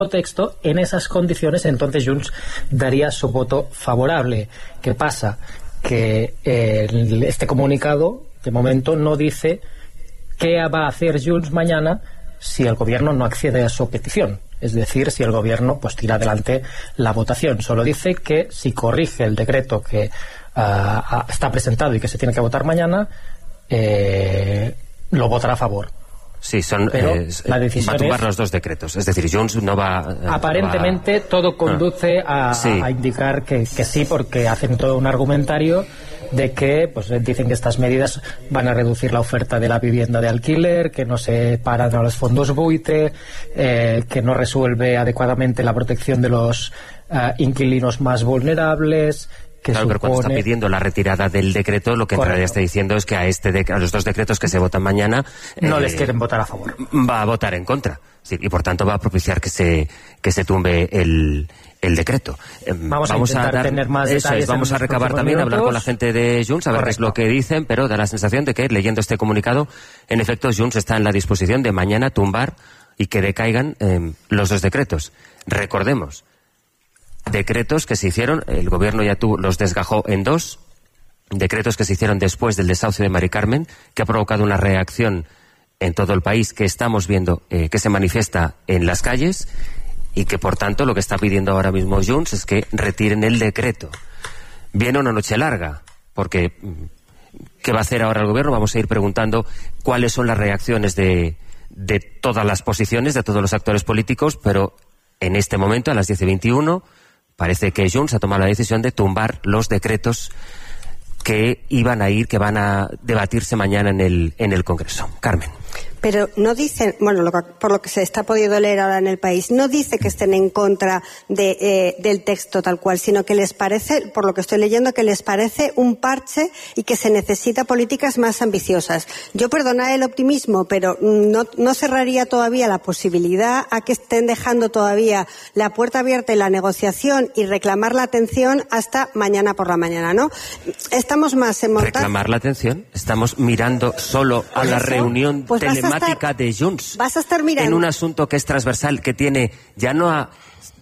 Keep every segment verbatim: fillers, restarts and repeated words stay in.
texto, en esas condiciones entonces Junts daría su voto favorable. ¿Qué pasa? Que eh, este comunicado de momento no dice qué va a hacer Junts mañana si el gobierno no accede a su petición, es decir, si el gobierno pues tira adelante la votación. Solo dice que si corrige el decreto que uh, está presentado y que se tiene que votar mañana, eh, lo votará a favor. Sí, son eh, la decisión va a tumbar es, los dos decretos. Es decir, Junts no va... Eh, aparentemente va... todo conduce ah, a, sí. a indicar que, que sí, porque hacen todo un argumentario de que pues dicen que estas medidas van a reducir la oferta de la vivienda de alquiler, que no se paran a los fondos buitre, eh, que no resuelve adecuadamente la protección de los uh, inquilinos más vulnerables... Que claro, supone... pero cuando está pidiendo la retirada del decreto, lo que en realidad está diciendo es que a este de... a los dos decretos que se votan mañana no eh, les quieren votar a favor. Va a votar en contra. Sí, y por tanto va a propiciar que se que se tumbe el, el decreto. Vamos, vamos a intentar a dar, tener más detalles. Es, vamos a recabar también, minutos. Hablar con la gente de Junts, a ver qué es lo que dicen, pero da la sensación de que, leyendo este comunicado, en efecto, Junts está en la disposición de mañana tumbar y que decaigan eh, los dos decretos. Recordemos, decretos que se hicieron, el gobierno ya tuvo, los desgajó en dos, decretos que se hicieron después del desahucio de Mari Carmen, que ha provocado una reacción en todo el país que estamos viendo, eh, que se manifiesta en las calles, y que por tanto lo que está pidiendo ahora mismo Junts es que retiren el decreto. Viene una noche larga, porque ¿qué va a hacer ahora el gobierno? Vamos a ir preguntando cuáles son las reacciones de, de todas las posiciones, de todos los actores políticos, pero en este momento, a las diez y veintiuno, parece que Junts ha tomado la decisión de tumbar los decretos que iban a ir, que van a debatirse mañana en el, en el Congreso. Carmen. Pero no dicen, bueno, lo, por lo que se está pudiendo leer ahora en el país, no dice que estén en contra de, eh, del texto tal cual, sino que les parece, por lo que estoy leyendo, que les parece un parche y que se necesita políticas más ambiciosas. Yo perdona el optimismo, pero no, no cerraría todavía la posibilidad a que estén dejando todavía la puerta abierta en la negociación y reclamar la atención hasta mañana por la mañana, ¿no? Estamos más en montaje. ¿Reclamar la atención? Estamos mirando solo a la eso, reunión pues telemática estar, de Junts. Vas a estar mirando en un asunto que es transversal, que tiene ya no a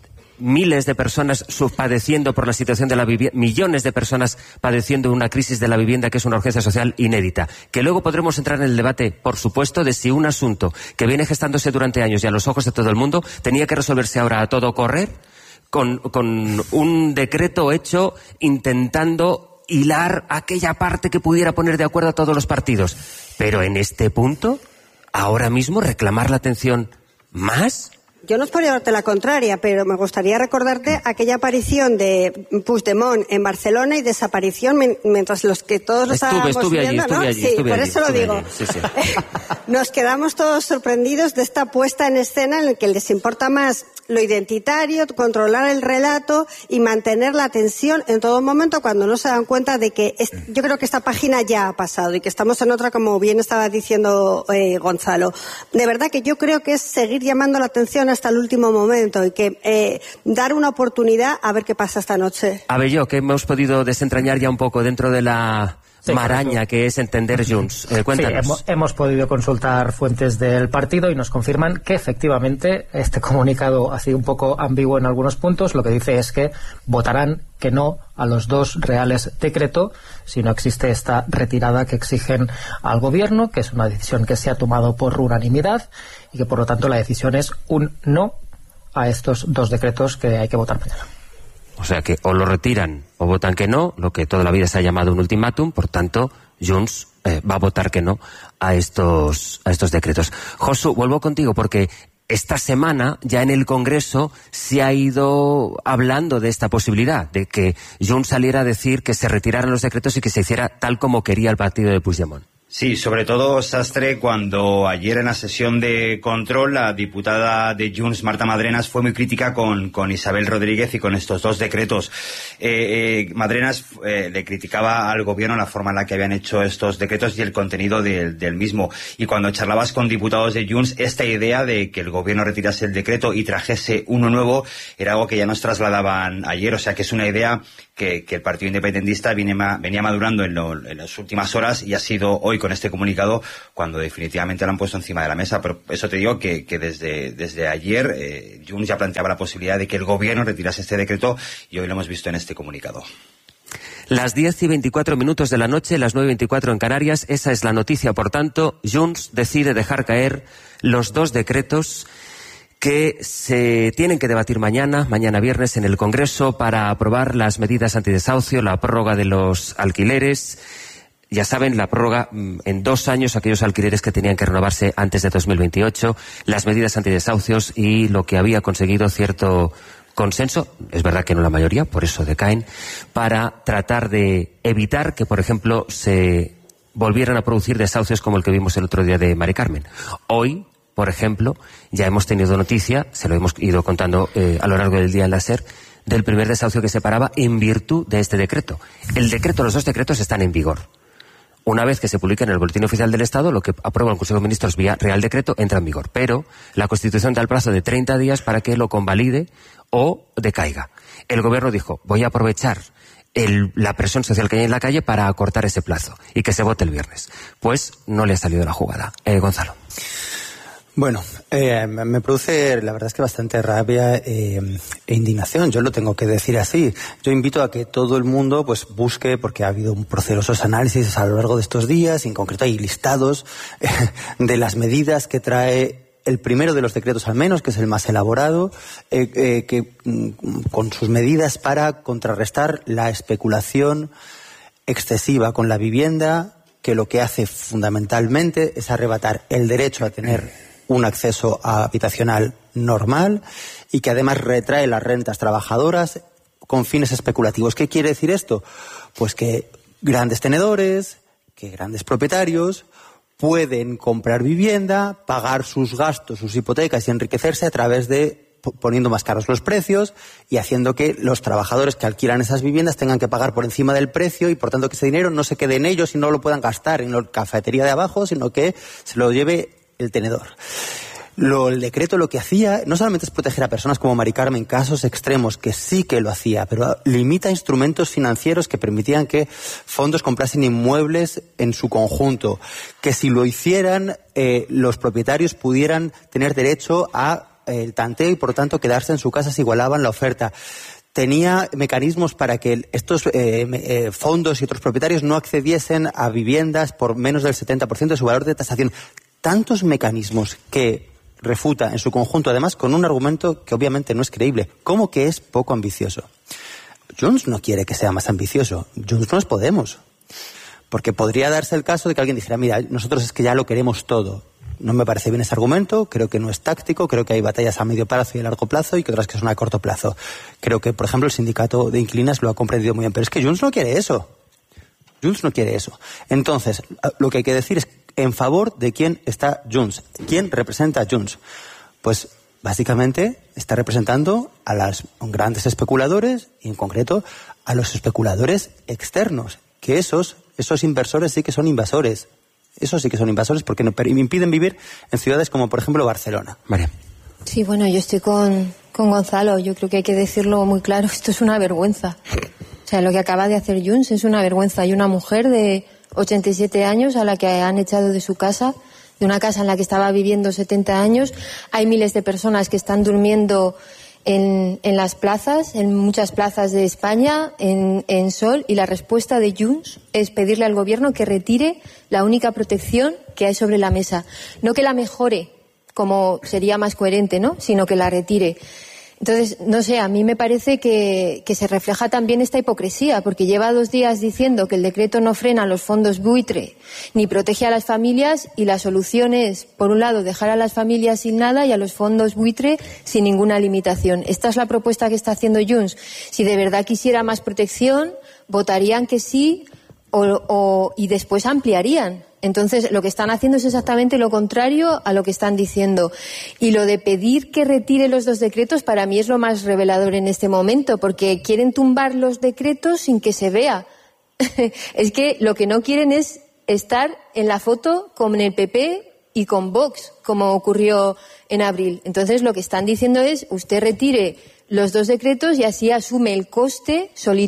miles de personas padeciendo por la situación de la vivienda, millones de personas padeciendo una crisis de la vivienda que es una urgencia social inédita. Que luego podremos entrar en el debate, por supuesto, de si un asunto que viene gestándose durante años y a los ojos de todo el mundo tenía que resolverse ahora a todo correr con, con un decreto hecho intentando hilar aquella parte que pudiera poner de acuerdo a todos los partidos. Pero en este punto, ahora mismo, reclamar la atención más. Yo no es por llevarte la contraria, pero me gustaría recordarte aquella aparición de Puigdemont en Barcelona y desaparición mientras los que todos lo estábamos estuve viendo, allí, ¿no? Allí, sí, por allí, eso lo digo. Sí, sí. Nos quedamos todos sorprendidos de esta puesta en escena en la que les importa más lo identitario, controlar el relato y mantener la atención en todo momento cuando no se dan cuenta de que es, yo creo que esta página ya ha pasado y que estamos en otra, como bien estaba diciendo eh, Gonzalo. De verdad que yo creo que es seguir llamando la atención hasta el último momento y que eh, dar una oportunidad a ver qué pasa esta noche. A ver, yo que hemos podido desentrañar ya un poco dentro de la sí, maraña que es entender Junts. Eh, cuéntanos. Sí, hemos, hemos podido consultar fuentes del partido y nos confirman que efectivamente este comunicado ha sido un poco ambiguo en algunos puntos. Lo que dice es que votarán que no a los dos reales decretos si no existe esta retirada que exigen al gobierno, que es una decisión que se ha tomado por unanimidad y que por lo tanto la decisión es un no a estos dos decretos que hay que votar mañana. O sea que o lo retiran o votan que no, lo que toda la vida se ha llamado un ultimátum, por tanto, Junts eh, va a votar que no a estos, a estos decretos. Josu, vuelvo contigo porque esta semana ya en el Congreso se ha ido hablando de esta posibilidad, de que Junts saliera a decir que se retiraran los decretos y que se hiciera tal como quería el partido de Puigdemont. Sí, sobre todo, Sastre, cuando ayer en la sesión de control la diputada de Junts, Marta Madrenas, fue muy crítica con, con Isabel Rodríguez y con estos dos decretos. Eh, eh, Madrenas eh, le criticaba al gobierno la forma en la que habían hecho estos decretos y el contenido de, del mismo. Y cuando charlabas con diputados de Junts, esta idea de que el gobierno retirase el decreto y trajese uno nuevo era algo que ya nos trasladaban ayer. O sea, que es una idea que, que el Partido Independentista viene ma, venía madurando en, lo, en las últimas horas y ha sido hoy y con este comunicado cuando definitivamente lo han puesto encima de la mesa. Pero eso te digo que, que desde, desde ayer eh, Junts ya planteaba la posibilidad de que el gobierno retirase este decreto y hoy lo hemos visto en este comunicado. Las diez y veinticuatro minutos de la noche, las nueve y veinticuatro en Canarias, esa es la noticia. Por tanto, Junts decide dejar caer los dos decretos que se tienen que debatir mañana, mañana viernes, en el Congreso para aprobar las medidas antidesahucio, la prórroga de los alquileres. Ya saben, la prórroga en dos años, aquellos alquileres que tenían que renovarse antes de dos mil veintiocho, las medidas antidesahucios y lo que había conseguido cierto consenso, es verdad que no la mayoría, por eso decaen, para tratar de evitar que, por ejemplo, se volvieran a producir desahucios como el que vimos el otro día de Mari Carmen. Hoy, por ejemplo, ya hemos tenido noticia, se lo hemos ido contando eh, a lo largo del día en la SER, del primer desahucio que se paraba en virtud de este decreto. El decreto, los dos decretos están en vigor. Una vez que se publica en el Boletín Oficial del Estado, lo que aprueba el Consejo de Ministros vía Real Decreto entra en vigor. Pero la Constitución da el plazo de treinta días para que lo convalide o decaiga. El Gobierno dijo, voy a aprovechar el, la presión social que hay en la calle para acortar ese plazo y que se vote el viernes. Pues no le ha salido la jugada. Eh, Gonzalo. Bueno, eh, me produce la verdad es que bastante rabia eh, e indignación, yo lo tengo que decir así. Yo invito a que todo el mundo pues busque, porque ha habido un procesos análisis a lo largo de estos días, y en concreto hay listados eh, de las medidas que trae el primero de los decretos al menos, que es el más elaborado, eh, eh, que mm, con sus medidas para contrarrestar la especulación excesiva con la vivienda, que lo que hace fundamentalmente es arrebatar el derecho a tener un acceso habitacional normal y que además retrae las rentas trabajadoras con fines especulativos. ¿Qué quiere decir esto? Pues que grandes tenedores, que grandes propietarios pueden comprar vivienda, pagar sus gastos, sus hipotecas y enriquecerse a través de poniendo más caros los precios y haciendo que los trabajadores que alquilan esas viviendas tengan que pagar por encima del precio y por tanto que ese dinero no se quede en ellos y no lo puedan gastar en la cafetería de abajo, sino que se lo lleve el tenedor. Lo, el decreto lo que hacía no solamente es proteger a personas como Mari Carmen en casos extremos, que sí que lo hacía, pero limita instrumentos financieros que permitían que fondos comprasen inmuebles en su conjunto, que si lo hicieran eh, los propietarios pudieran tener derecho a eh, el tanteo y por tanto quedarse en su casa si igualaban la oferta. Tenía mecanismos para que estos eh, eh, fondos y otros propietarios no accediesen a viviendas por menos del setenta por ciento de su valor de tasación. Tantos mecanismos que refuta en su conjunto, además con un argumento que obviamente no es creíble. ¿Cómo que es poco ambicioso? Junts no quiere que sea más ambicioso. Junts no es Podemos. Porque podría darse el caso de que alguien dijera, mira, nosotros es que ya lo queremos todo. No me parece bien ese argumento, creo que no es táctico, creo que hay batallas a medio plazo y a largo plazo y que otras que son a corto plazo. Creo que, por ejemplo, el sindicato de inquilinas lo ha comprendido muy bien, pero es que Junts no quiere eso. Junts no quiere eso. Entonces, lo que hay que decir es en favor de quién está Junts. ¿Quién representa a Junts? Pues básicamente está representando a los grandes especuladores y en concreto a los especuladores externos, que esos, esos inversores sí que son invasores. Esos sí que son invasores porque nos impiden vivir en ciudades como por ejemplo Barcelona. María. Sí, bueno, yo estoy con, con Gonzalo. Yo creo que hay que decirlo muy claro. Esto es una vergüenza. O sea, lo que acaba de hacer Junts es una vergüenza. Hay una mujer de ochenta y siete años a la que han echado de su casa, de una casa en la que estaba viviendo setenta años. Hay miles de personas que están durmiendo en, en las plazas, en muchas plazas de España, en, en Sol, y la respuesta de Junts es pedirle al Gobierno que retire la única protección que hay sobre la mesa. No que la mejore, como sería más coherente, ¿no?, sino que la retire. Entonces, no sé, a mí me parece que, que se refleja también esta hipocresía, porque lleva dos días diciendo que el decreto no frena los fondos buitre ni protege a las familias, y la solución es, por un lado, dejar a las familias sin nada y a los fondos buitre sin ninguna limitación. Esta es la propuesta que está haciendo Junts. Si de verdad quisiera más protección, votarían que sí o, o, y después ampliarían. Entonces, lo que están haciendo es exactamente lo contrario a lo que están diciendo. Y lo de pedir que retire los dos decretos, para mí es lo más revelador en este momento, porque quieren tumbar los decretos sin que se vea. Es que lo que no quieren es estar en la foto con el P P y con Vox, como ocurrió en abril. Entonces, lo que están diciendo es, usted retire los dos decretos y así asume el coste solito.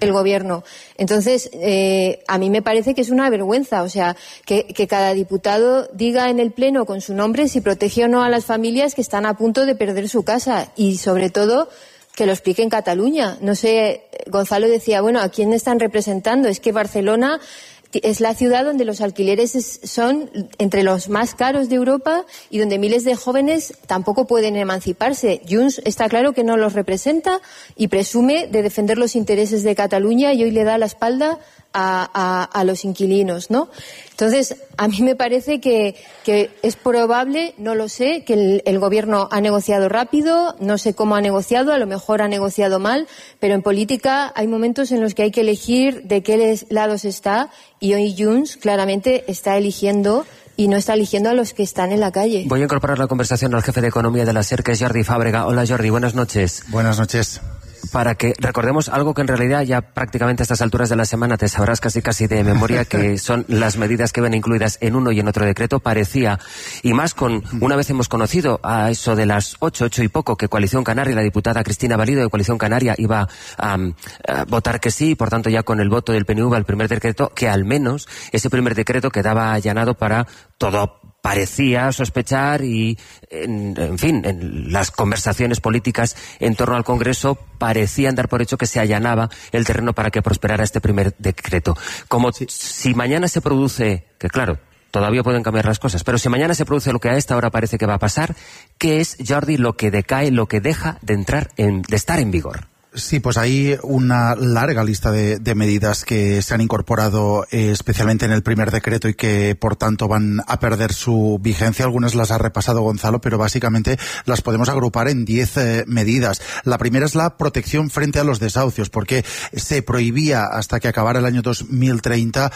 el gobierno. Entonces, eh, a mí me parece que es una vergüenza, o sea, que, que cada diputado diga en el Pleno con su nombre si protege o no a las familias que están a punto de perder su casa y, sobre todo, que lo explique en Cataluña. No sé, Gonzalo decía, bueno, ¿a quién están representando? Es que Barcelona es la ciudad donde los alquileres es, son entre los más caros de Europa y donde miles de jóvenes tampoco pueden emanciparse. Junts está claro que no los representa y presume de defender los intereses de Cataluña y hoy le da la espalda a, a, a los inquilinos, ¿no? Entonces, a mí me parece que, que es probable, no lo sé, que el, el gobierno ha negociado rápido, no sé cómo ha negociado, a lo mejor ha negociado mal, pero en política hay momentos en los que hay que elegir de qué lado se está y hoy Junts claramente está eligiendo y no está eligiendo a los que están en la calle. Voy a incorporar la conversación al jefe de Economía de la SER, que es Jordi Fàbrega. Hola Jordi, buenas noches. Buenas noches. Para que recordemos algo que en realidad ya prácticamente a estas alturas de la semana te sabrás casi casi de memoria, que son las medidas que ven incluidas en uno y en otro decreto. Parecía, y más con, una vez hemos conocido a eso de las ocho, ocho y poco, que Coalición Canaria, la diputada Cristina Valido de Coalición Canaria iba a, a votar que sí, y por tanto ya con el voto del P N V al primer decreto, que al menos ese primer decreto quedaba allanado para todo. Parecía sospechar y, en, en fin, en las conversaciones políticas en torno al Congreso parecían dar por hecho que se allanaba el terreno para que prosperara este primer decreto. Como sí. Si mañana se produce, que claro, todavía pueden cambiar las cosas, pero si mañana se produce lo que a esta hora parece que va a pasar, ¿qué es, Jordi, lo que decae, lo que deja de entrar, en, de estar en vigor? Sí, pues hay una larga lista de, de medidas que se han incorporado eh, especialmente en el primer decreto y que por tanto van a perder su vigencia. Algunas las ha repasado Gonzalo, pero básicamente las podemos agrupar en diez eh, medidas. La primera es la protección frente a los desahucios, porque se prohibía hasta que acabara el año dos mil treinta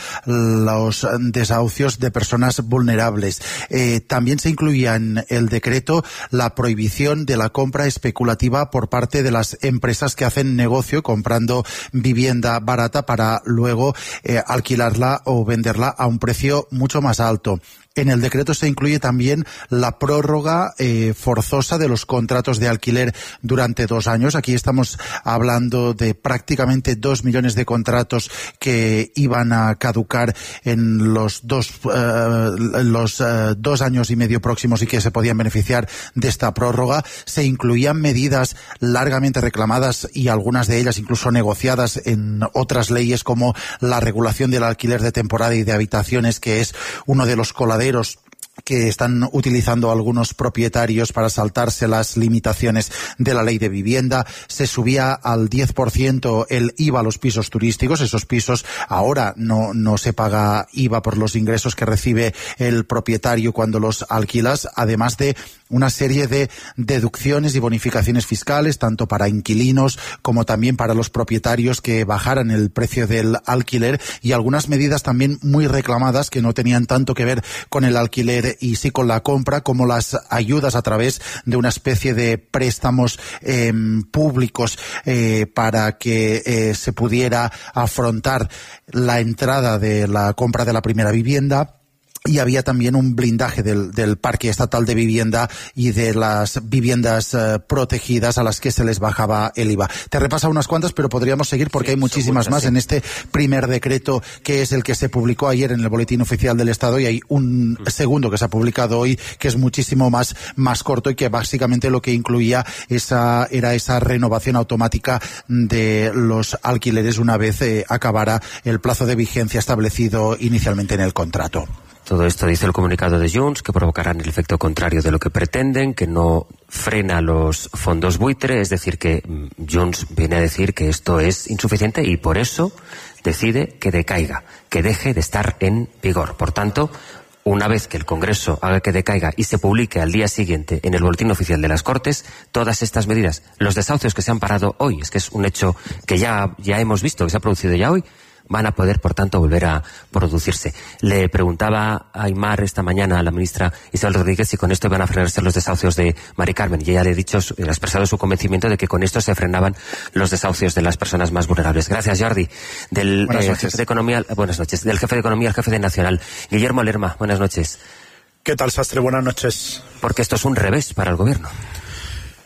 los desahucios de personas vulnerables. Eh, también se incluía en el decreto la prohibición de la compra especulativa por parte de las empresas que hacen negocio comprando vivienda barata para luego eh, alquilarla o venderla a un precio mucho más alto. En el decreto se incluye también la prórroga eh, forzosa de los contratos de alquiler durante dos años. Aquí estamos hablando de prácticamente dos millones de contratos que iban a caducar en los dos eh, los eh, dos años y medio próximos y que se podían beneficiar de esta prórroga. Se incluían medidas largamente reclamadas y algunas de ellas incluso negociadas en otras leyes, como la regulación del alquiler de temporada y de habitaciones, que es uno de los coladeros que están utilizando algunos propietarios para saltarse las limitaciones de la ley de vivienda. Se subía al diez por ciento el I V A a los pisos turísticos. Esos pisos ahora no, no se paga I V A por los ingresos que recibe el propietario cuando los alquilas, además de una serie de deducciones y bonificaciones fiscales, tanto para inquilinos como también para los propietarios, que bajaran el precio del alquiler, y algunas medidas también muy reclamadas que no tenían tanto que ver con el alquiler y sí con la compra, como las ayudas a través de una especie de préstamos eh, públicos eh, para que eh, se pudiera afrontar la entrada de la compra de la primera vivienda. Y había también un blindaje del, del parque estatal de vivienda y de las viviendas eh, protegidas a las que se les bajaba el I V A. Te repasa unas cuantas, pero podríamos seguir porque sí, hay muchísimas más sí. en este primer decreto, que es el que se publicó ayer en el Boletín Oficial del Estado, y hay un mm. segundo que se ha publicado hoy que es muchísimo más, más corto y que básicamente lo que incluía esa, era esa renovación automática de los alquileres una vez eh, acabara el plazo de vigencia establecido inicialmente en el contrato. Todo esto dice el comunicado de Junts, que provocarán el efecto contrario de lo que pretenden, que no frena los fondos buitre, es decir, que Junts viene a decir que esto es insuficiente y por eso decide que decaiga, que deje de estar en vigor. Por tanto, una vez que el Congreso haga que decaiga y se publique al día siguiente en el Boletín Oficial de las Cortes, todas estas medidas, los desahucios que se han parado hoy, es que es un hecho que ya, ya hemos visto, que se ha producido ya hoy, van a poder, por tanto, volver a producirse. Le preguntaba a Aimar esta mañana a la ministra Isabel Rodríguez si con esto iban a frenarse los desahucios de Mari Carmen, y ella le ha dicho, le ha expresado su convencimiento de que con esto se frenaban los desahucios de las personas más vulnerables. Gracias, Jordi. Del eh, jefe de Economía, buenas noches. Del jefe de Economía al jefe de Nacional, Guillermo Lerma, buenas noches. ¿Qué tal, Sastre? Buenas noches. Porque esto es un revés para el gobierno.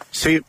Sí,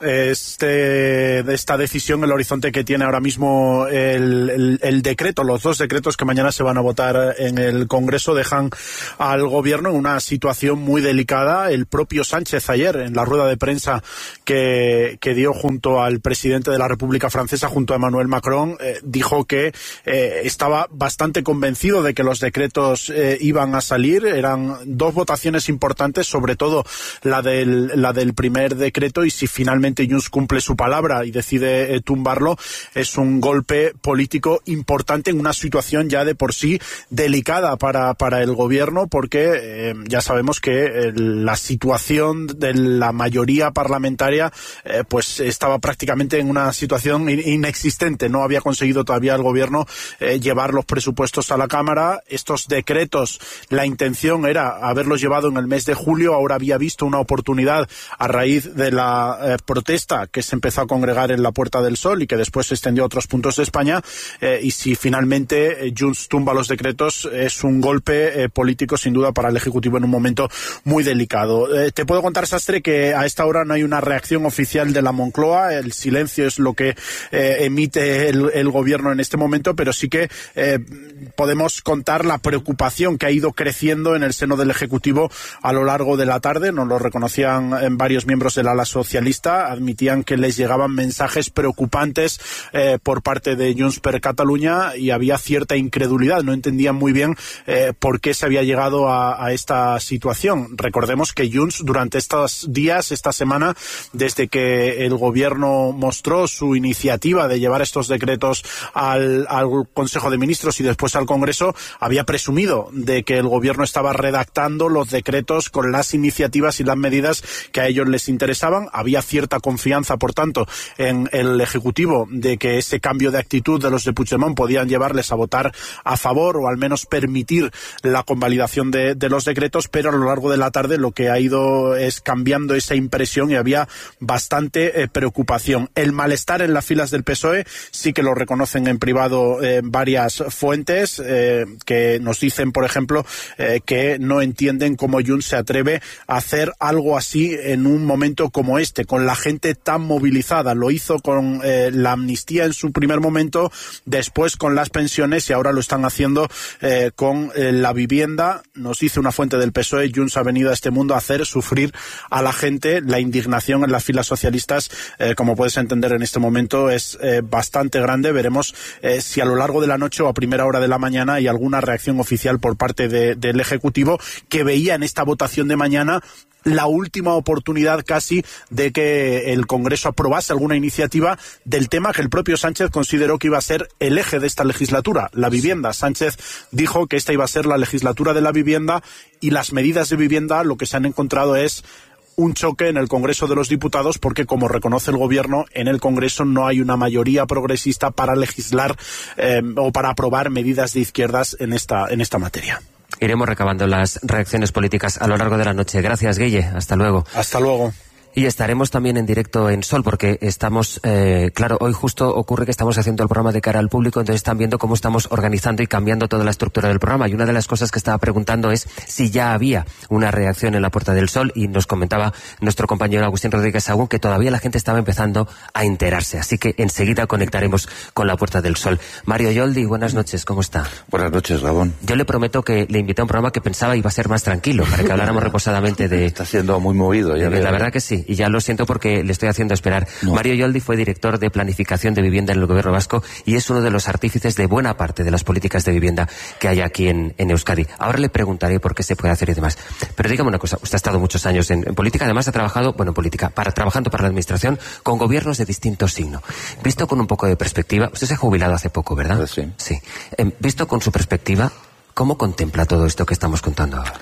este, esta decisión, el horizonte que tiene ahora mismo el, el, el decreto, los dos decretos que mañana se van a votar en el Congreso, dejan al gobierno en una situación muy delicada. El propio Sánchez ayer, en la rueda de prensa que, que dio junto al presidente de la República Francesa, junto a Emmanuel Macron, eh, dijo que eh, estaba bastante convencido de que los decretos eh, iban a salir. Eran dos votaciones importantes, sobre todo la del, la del primer decreto, y si finalmente Junts cumple su palabra y decide eh, tumbarlo, es un golpe político importante en una situación ya de por sí delicada para, para el gobierno, porque eh, ya sabemos que eh, la situación de la mayoría parlamentaria eh, pues estaba prácticamente en una situación in inexistente. No había conseguido todavía el gobierno eh, llevar los presupuestos a la Cámara. Estos decretos, la intención era haberlos llevado en el mes de julio. Ahora había visto una oportunidad a raíz de la Eh, protesta que se empezó a congregar en la Puerta del Sol y que después se extendió a otros puntos de España, eh, y si finalmente eh, Junts tumba los decretos, es un golpe eh, político sin duda para el Ejecutivo en un momento muy delicado. Eh, te puedo contar, Sastre, que a esta hora no hay una reacción oficial de la Moncloa. El silencio es lo que eh, emite el, el gobierno en este momento, pero sí que eh, podemos contar la preocupación que ha ido creciendo en el seno del Ejecutivo a lo largo de la tarde. Nos lo reconocían en varios miembros del ala socialista. Admitían que les llegaban mensajes preocupantes eh, por parte de Junts per Catalunya, y había cierta incredulidad. No entendían muy bien eh, por qué se había llegado a, a esta situación. Recordemos que Junts durante estos días, esta semana, desde que el gobierno mostró su iniciativa de llevar estos decretos al, al Consejo de Ministros y después al Congreso, había presumido de que el gobierno estaba redactando los decretos con las iniciativas y las medidas que a ellos les interesaban. Había cierta confianza, por tanto, en el Ejecutivo de que ese cambio de actitud de los de Puigdemont podían llevarles a votar a favor o al menos permitir la convalidación de, de los decretos, pero a lo largo de la tarde lo que ha ido es cambiando esa impresión y había bastante eh, preocupación. El malestar en las filas del P S O E sí que lo reconocen en privado eh, varias fuentes eh, que nos dicen, por ejemplo, eh, que no entienden cómo Junts se atreve a hacer algo así en un momento como este, con la gente tan movilizada. Lo hizo con eh, la amnistía en su primer momento, después con las pensiones y ahora lo están haciendo eh, con eh, la vivienda. Nos dice una fuente del P S O E, Junts ha venido a este mundo a hacer sufrir a la gente. La indignación en las filas socialistas, eh, como puedes entender en este momento, es eh, bastante grande. Veremos eh, si a lo largo de la noche o a primera hora de la mañana hay alguna reacción oficial por parte de, del Ejecutivo, que veía en esta votación de mañana la última oportunidad casi de que el Congreso aprobase alguna iniciativa del tema que el propio Sánchez consideró que iba a ser el eje de esta legislatura, la vivienda. Sánchez dijo que esta iba a ser la legislatura de la vivienda, y las medidas de vivienda lo que se han encontrado es un choque en el Congreso de los Diputados, porque, como reconoce el Gobierno, en el Congreso no hay una mayoría progresista para legislar eh, o para aprobar medidas de izquierdas en esta, en esta materia. Iremos recabando las reacciones políticas a lo largo de la noche. Gracias, Guille. Hasta luego. Hasta luego. Y estaremos también en directo en Sol, porque estamos, eh, claro, hoy justo ocurre que estamos haciendo el programa de cara al público, entonces están viendo cómo estamos organizando y cambiando toda la estructura del programa. Y una de las cosas que estaba preguntando es si ya había una reacción en la Puerta del Sol, y nos comentaba nuestro compañero Agustín Rodríguez Sagún que todavía la gente estaba empezando a enterarse. Así que enseguida conectaremos con la Puerta del Sol. Mario Yoldi, buenas noches, ¿cómo está? Buenas noches, Gabón. Yo le prometo que le invité a un programa que pensaba iba a ser más tranquilo, para que habláramos reposadamente de... Está siendo muy movido. Ya de, la verdad que sí. Y ya lo siento porque le estoy haciendo esperar. No. Mario Yoldi fue director de Planificación de Vivienda en el Gobierno vasco y es uno de los artífices de buena parte de las políticas de vivienda que hay aquí en, en Euskadi. Ahora le preguntaré por qué se puede hacer y demás. Pero dígame una cosa, usted ha estado muchos años en, en política, además ha trabajado, bueno, en política, para, trabajando para la administración con gobiernos de distinto signo. Visto con un poco de perspectiva, usted se ha jubilado hace poco, ¿verdad? Pues sí. Sí. Eh, visto con su perspectiva, ¿cómo contempla todo esto que estamos contando ahora?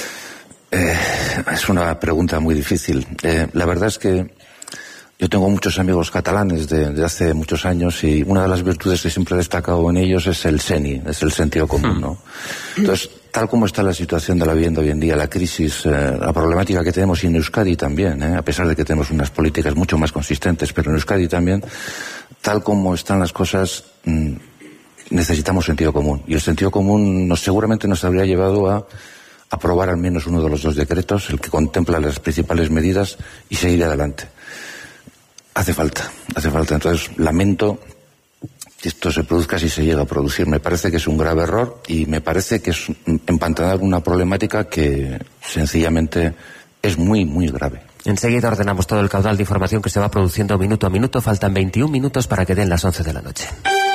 Eh, es una pregunta muy difícil. Eh, la verdad es que yo tengo muchos amigos catalanes de, de hace muchos años, y una de las virtudes que siempre he destacado en ellos es el seni, es el sentido común, ¿no? Entonces, tal como está la situación de la vivienda hoy en día, la crisis, eh, la problemática que tenemos, y en Euskadi también, eh, a pesar de que tenemos unas políticas mucho más consistentes, pero en Euskadi también, tal como están las cosas, mmm, necesitamos sentido común. Y el sentido común nos, seguramente nos habría llevado a aprobar al menos uno de los dos decretos, el que contempla las principales medidas, y seguir adelante. hace falta, hace falta. Entonces, lamento que esto se produzca si se llega a producir. Me parece que es un grave error y me parece que es empantanar una problemática que sencillamente es muy, muy grave. Enseguida ordenamos todo el caudal de información que se va produciendo minuto a minuto. Faltan veintiún minutos para que den las once de la noche.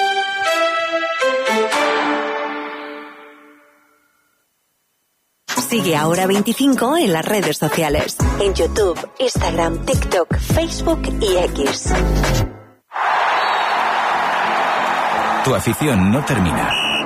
Sigue Ahora veinticinco en las redes sociales. En YouTube, Instagram, TikTok, Facebook y X. Tu afición no termina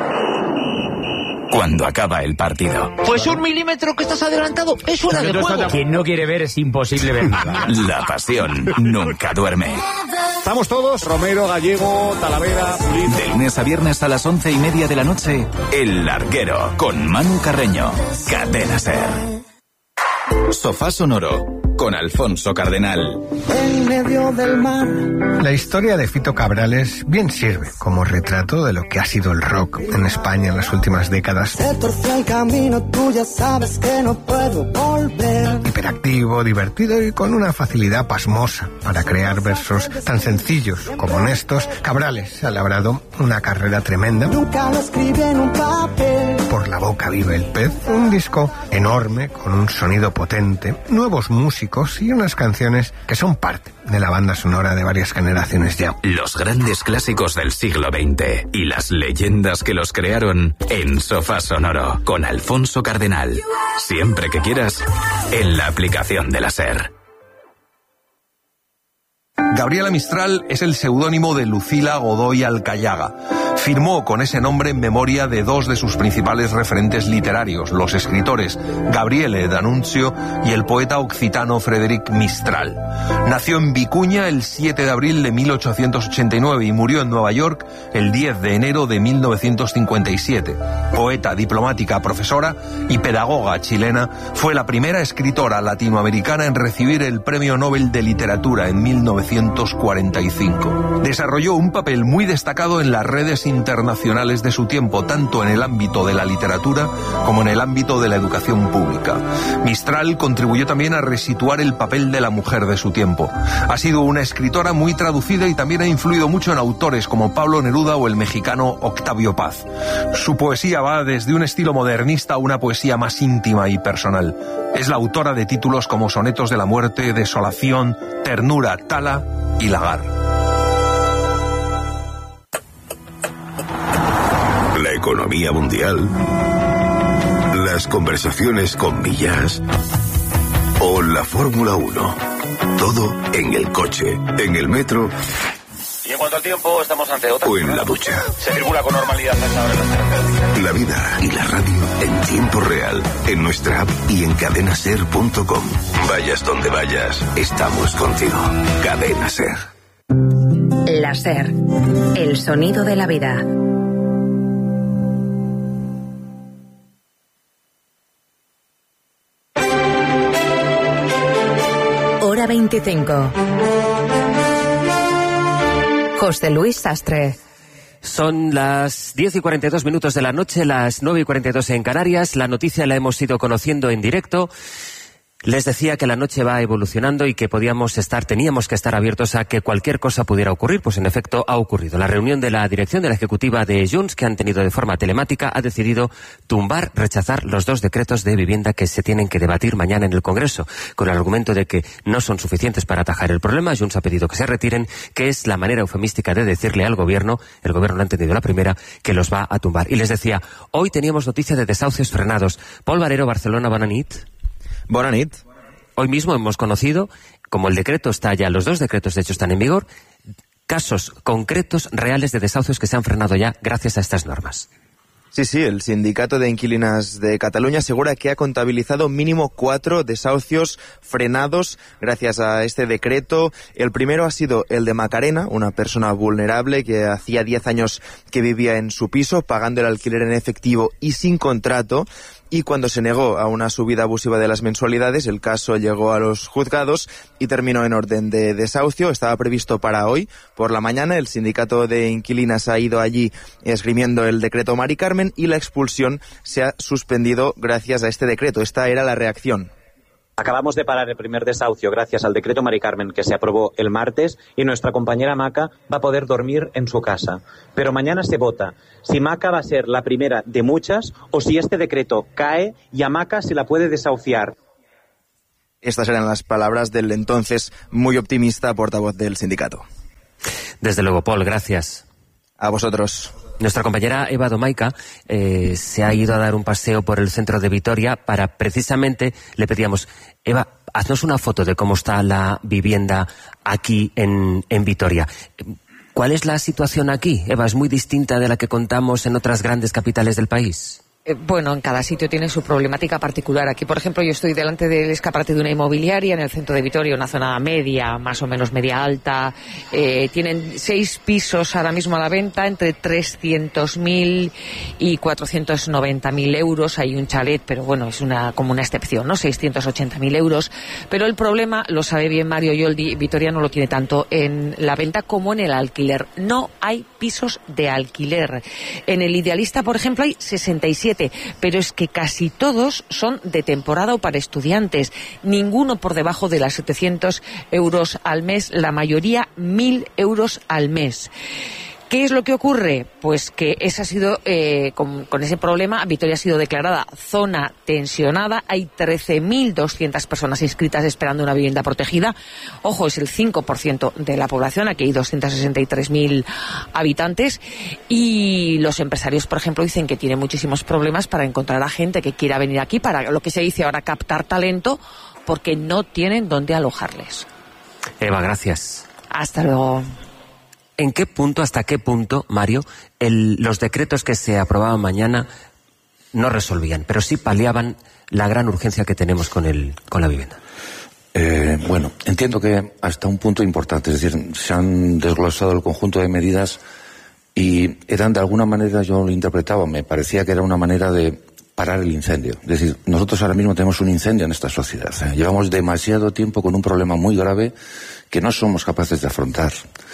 cuando acaba el partido. Pues un milímetro que estás adelantado es una de juego. Quien no quiere ver es imposible ver nada. La pasión nunca duerme. Estamos todos, Romero, Gallego, Talavera, Pulido. De lunes a viernes a las once y media de la noche, El Larguero, con Manu Carreño. Cadena SER. Sofá Sonoro, con Alfonso Cardenal. En medio del mar. La historia de Fito Cabrales bien sirve como retrato de lo que ha sido el rock en España en las últimas décadas. Se torció el camino, tú ya sabes que no puedo volver. Hiperactivo, divertido y con una facilidad pasmosa para crear versos tan sencillos como honestos, Cabrales ha labrado una carrera tremenda. Nunca lo escribí en un papel. Por la boca vive el pez, un disco enorme con un sonido potente, nuevos músicos y unas canciones que son parte de la banda sonora de varias generaciones ya. Los grandes clásicos del siglo veinte y las leyendas que los crearon en Sofá Sonoro con Alfonso Cardenal. Siempre que quieras, en la aplicación de la SER. Gabriela Mistral es el seudónimo de Lucila Godoy Alcayaga. Firmó con ese nombre en memoria de dos de sus principales referentes literarios, los escritores Gabriele D'Annunzio y el poeta occitano Frederic Mistral. Nació en Vicuña el siete de abril de mil ochocientos ochenta y nueve y murió en Nueva York el diez de enero de mil novecientos cincuenta y siete. Poeta, diplomática, profesora y pedagoga chilena, fue la primera escritora latinoamericana en recibir el Premio Nobel de Literatura en mil novecientos cuarenta y cinco. Desarrolló un papel muy destacado en las redes internacionales de su tiempo, tanto en el ámbito de la literatura como en el ámbito de la educación pública. Mistral contribuyó también a resituar el papel de la mujer de su tiempo. Ha sido una escritora muy traducida y también ha influido mucho en autores como Pablo Neruda o el mexicano Octavio Paz. Su poesía va desde un estilo modernista a una poesía más íntima y personal. Es la autora de títulos como Sonetos de la Muerte, Desolación, Ternura, Tala y Lagar. La economía mundial, las conversaciones con Millás o la Fórmula uno. Todo en el coche, en el metro. Y en cuanto al tiempo, estamos ante otra. O en la ducha. Se circula con normalidad hasta ahora en las carreteras. La vida y la radio en tiempo real, en nuestra app y en cadena ser punto com. Vayas donde vayas, estamos contigo. Cadena SER. La SER, el sonido de la vida. Hora veinticinco. José Luis Sastre. Son las diez y cuarenta y dos minutos de la noche, las nueve y cuarenta y dos en Canarias. La noticia la hemos ido conociendo en directo. Les decía que la noche va evolucionando y que podíamos estar, teníamos que estar abiertos a que cualquier cosa pudiera ocurrir. Pues en efecto ha ocurrido. La reunión de la dirección de la ejecutiva de Junts, que han tenido de forma telemática, ha decidido tumbar, rechazar los dos decretos de vivienda que se tienen que debatir mañana en el Congreso, con el argumento de que no son suficientes para atajar el problema. Junts ha pedido que se retiren, que es la manera eufemística de decirle al gobierno, el gobierno no ha entendido la primera, que los va a tumbar. Y les decía, hoy teníamos noticia de desahucios frenados. Paul Varero, Barcelona, bona nit. Bona nit. Hoy mismo hemos conocido, como el decreto está ya, los dos decretos de hecho están en vigor, casos concretos, reales de desahucios que se han frenado ya gracias a estas normas. Sí, sí, el Sindicato de Inquilinas de Cataluña asegura que ha contabilizado mínimo cuatro desahucios frenados gracias a este decreto. El primero ha sido el de Macarena, una persona vulnerable que hacía diez años que vivía en su piso, pagando el alquiler en efectivo y sin contrato. Y cuando se negó a una subida abusiva de las mensualidades, el caso llegó a los juzgados y terminó en orden de desahucio. Estaba previsto para hoy por la mañana. El sindicato de inquilinas ha ido allí esgrimiendo el decreto Mari Carmen y la expulsión se ha suspendido gracias a este decreto. Esta era la reacción. Acabamos de parar el primer desahucio gracias al decreto Mari Carmen que se aprobó el martes y nuestra compañera Maca va a poder dormir en su casa. Pero mañana se vota si Maca va a ser la primera de muchas o si este decreto cae y a Maca se la puede desahuciar. Estas eran las palabras del entonces muy optimista portavoz del sindicato. Desde luego, Paul, gracias. A vosotros. Nuestra compañera Eva Domaica eh, se ha ido a dar un paseo por el centro de Vitoria para precisamente, le pedíamos, Eva, haznos una foto de cómo está la vivienda aquí en, en Vitoria. ¿Cuál es la situación aquí, Eva? ¿Es muy distinta de la que contamos en otras grandes capitales del país? Bueno, en cada sitio tiene su problemática particular. Aquí, por ejemplo, yo estoy delante del escaparate de una inmobiliaria en el centro de Vitoria, una zona media, más o menos media alta. Eh, tienen seis pisos ahora mismo a la venta, entre trescientos mil y cuatrocientos noventa mil euros. Hay un chalet, pero bueno, es una como una excepción, ¿no? seiscientos ochenta mil euros. Pero el problema, lo sabe bien Mario Yoldi, Vitoria no lo tiene tanto en la venta como en el alquiler. No hay pisos de alquiler. En el Idealista, por ejemplo, hay sesenta y siete. Pero es que casi todos son de temporada o para estudiantes, ninguno por debajo de las setecientos euros al mes, la mayoría mil euros al mes. ¿Qué es lo que ocurre? Pues que ese ha sido, eh, con, con ese problema, Vitoria ha sido declarada zona tensionada. Hay trece mil doscientas personas inscritas esperando una vivienda protegida. Ojo, es el cinco por ciento de la población. Aquí hay doscientos sesenta y tres mil habitantes. Y los empresarios, por ejemplo, dicen que tienen muchísimos problemas para encontrar a gente que quiera venir aquí, para lo que se dice ahora captar talento, porque no tienen dónde alojarles. Eva, gracias. Hasta luego. ¿En qué punto, hasta qué punto, Mario, el, los decretos que se aprobaban mañana no resolvían, pero sí paliaban la gran urgencia que tenemos con, el, con la vivienda? Eh, bueno, entiendo que hasta un punto importante, es decir, se han desglosado el conjunto de medidas y eran de alguna manera, yo lo interpretaba, me parecía que era una manera de parar el incendio. Es decir, nosotros ahora mismo tenemos un incendio en esta sociedad. ¿eh? Llevamos demasiado tiempo con un problema muy grave que no somos capaces de afrontar.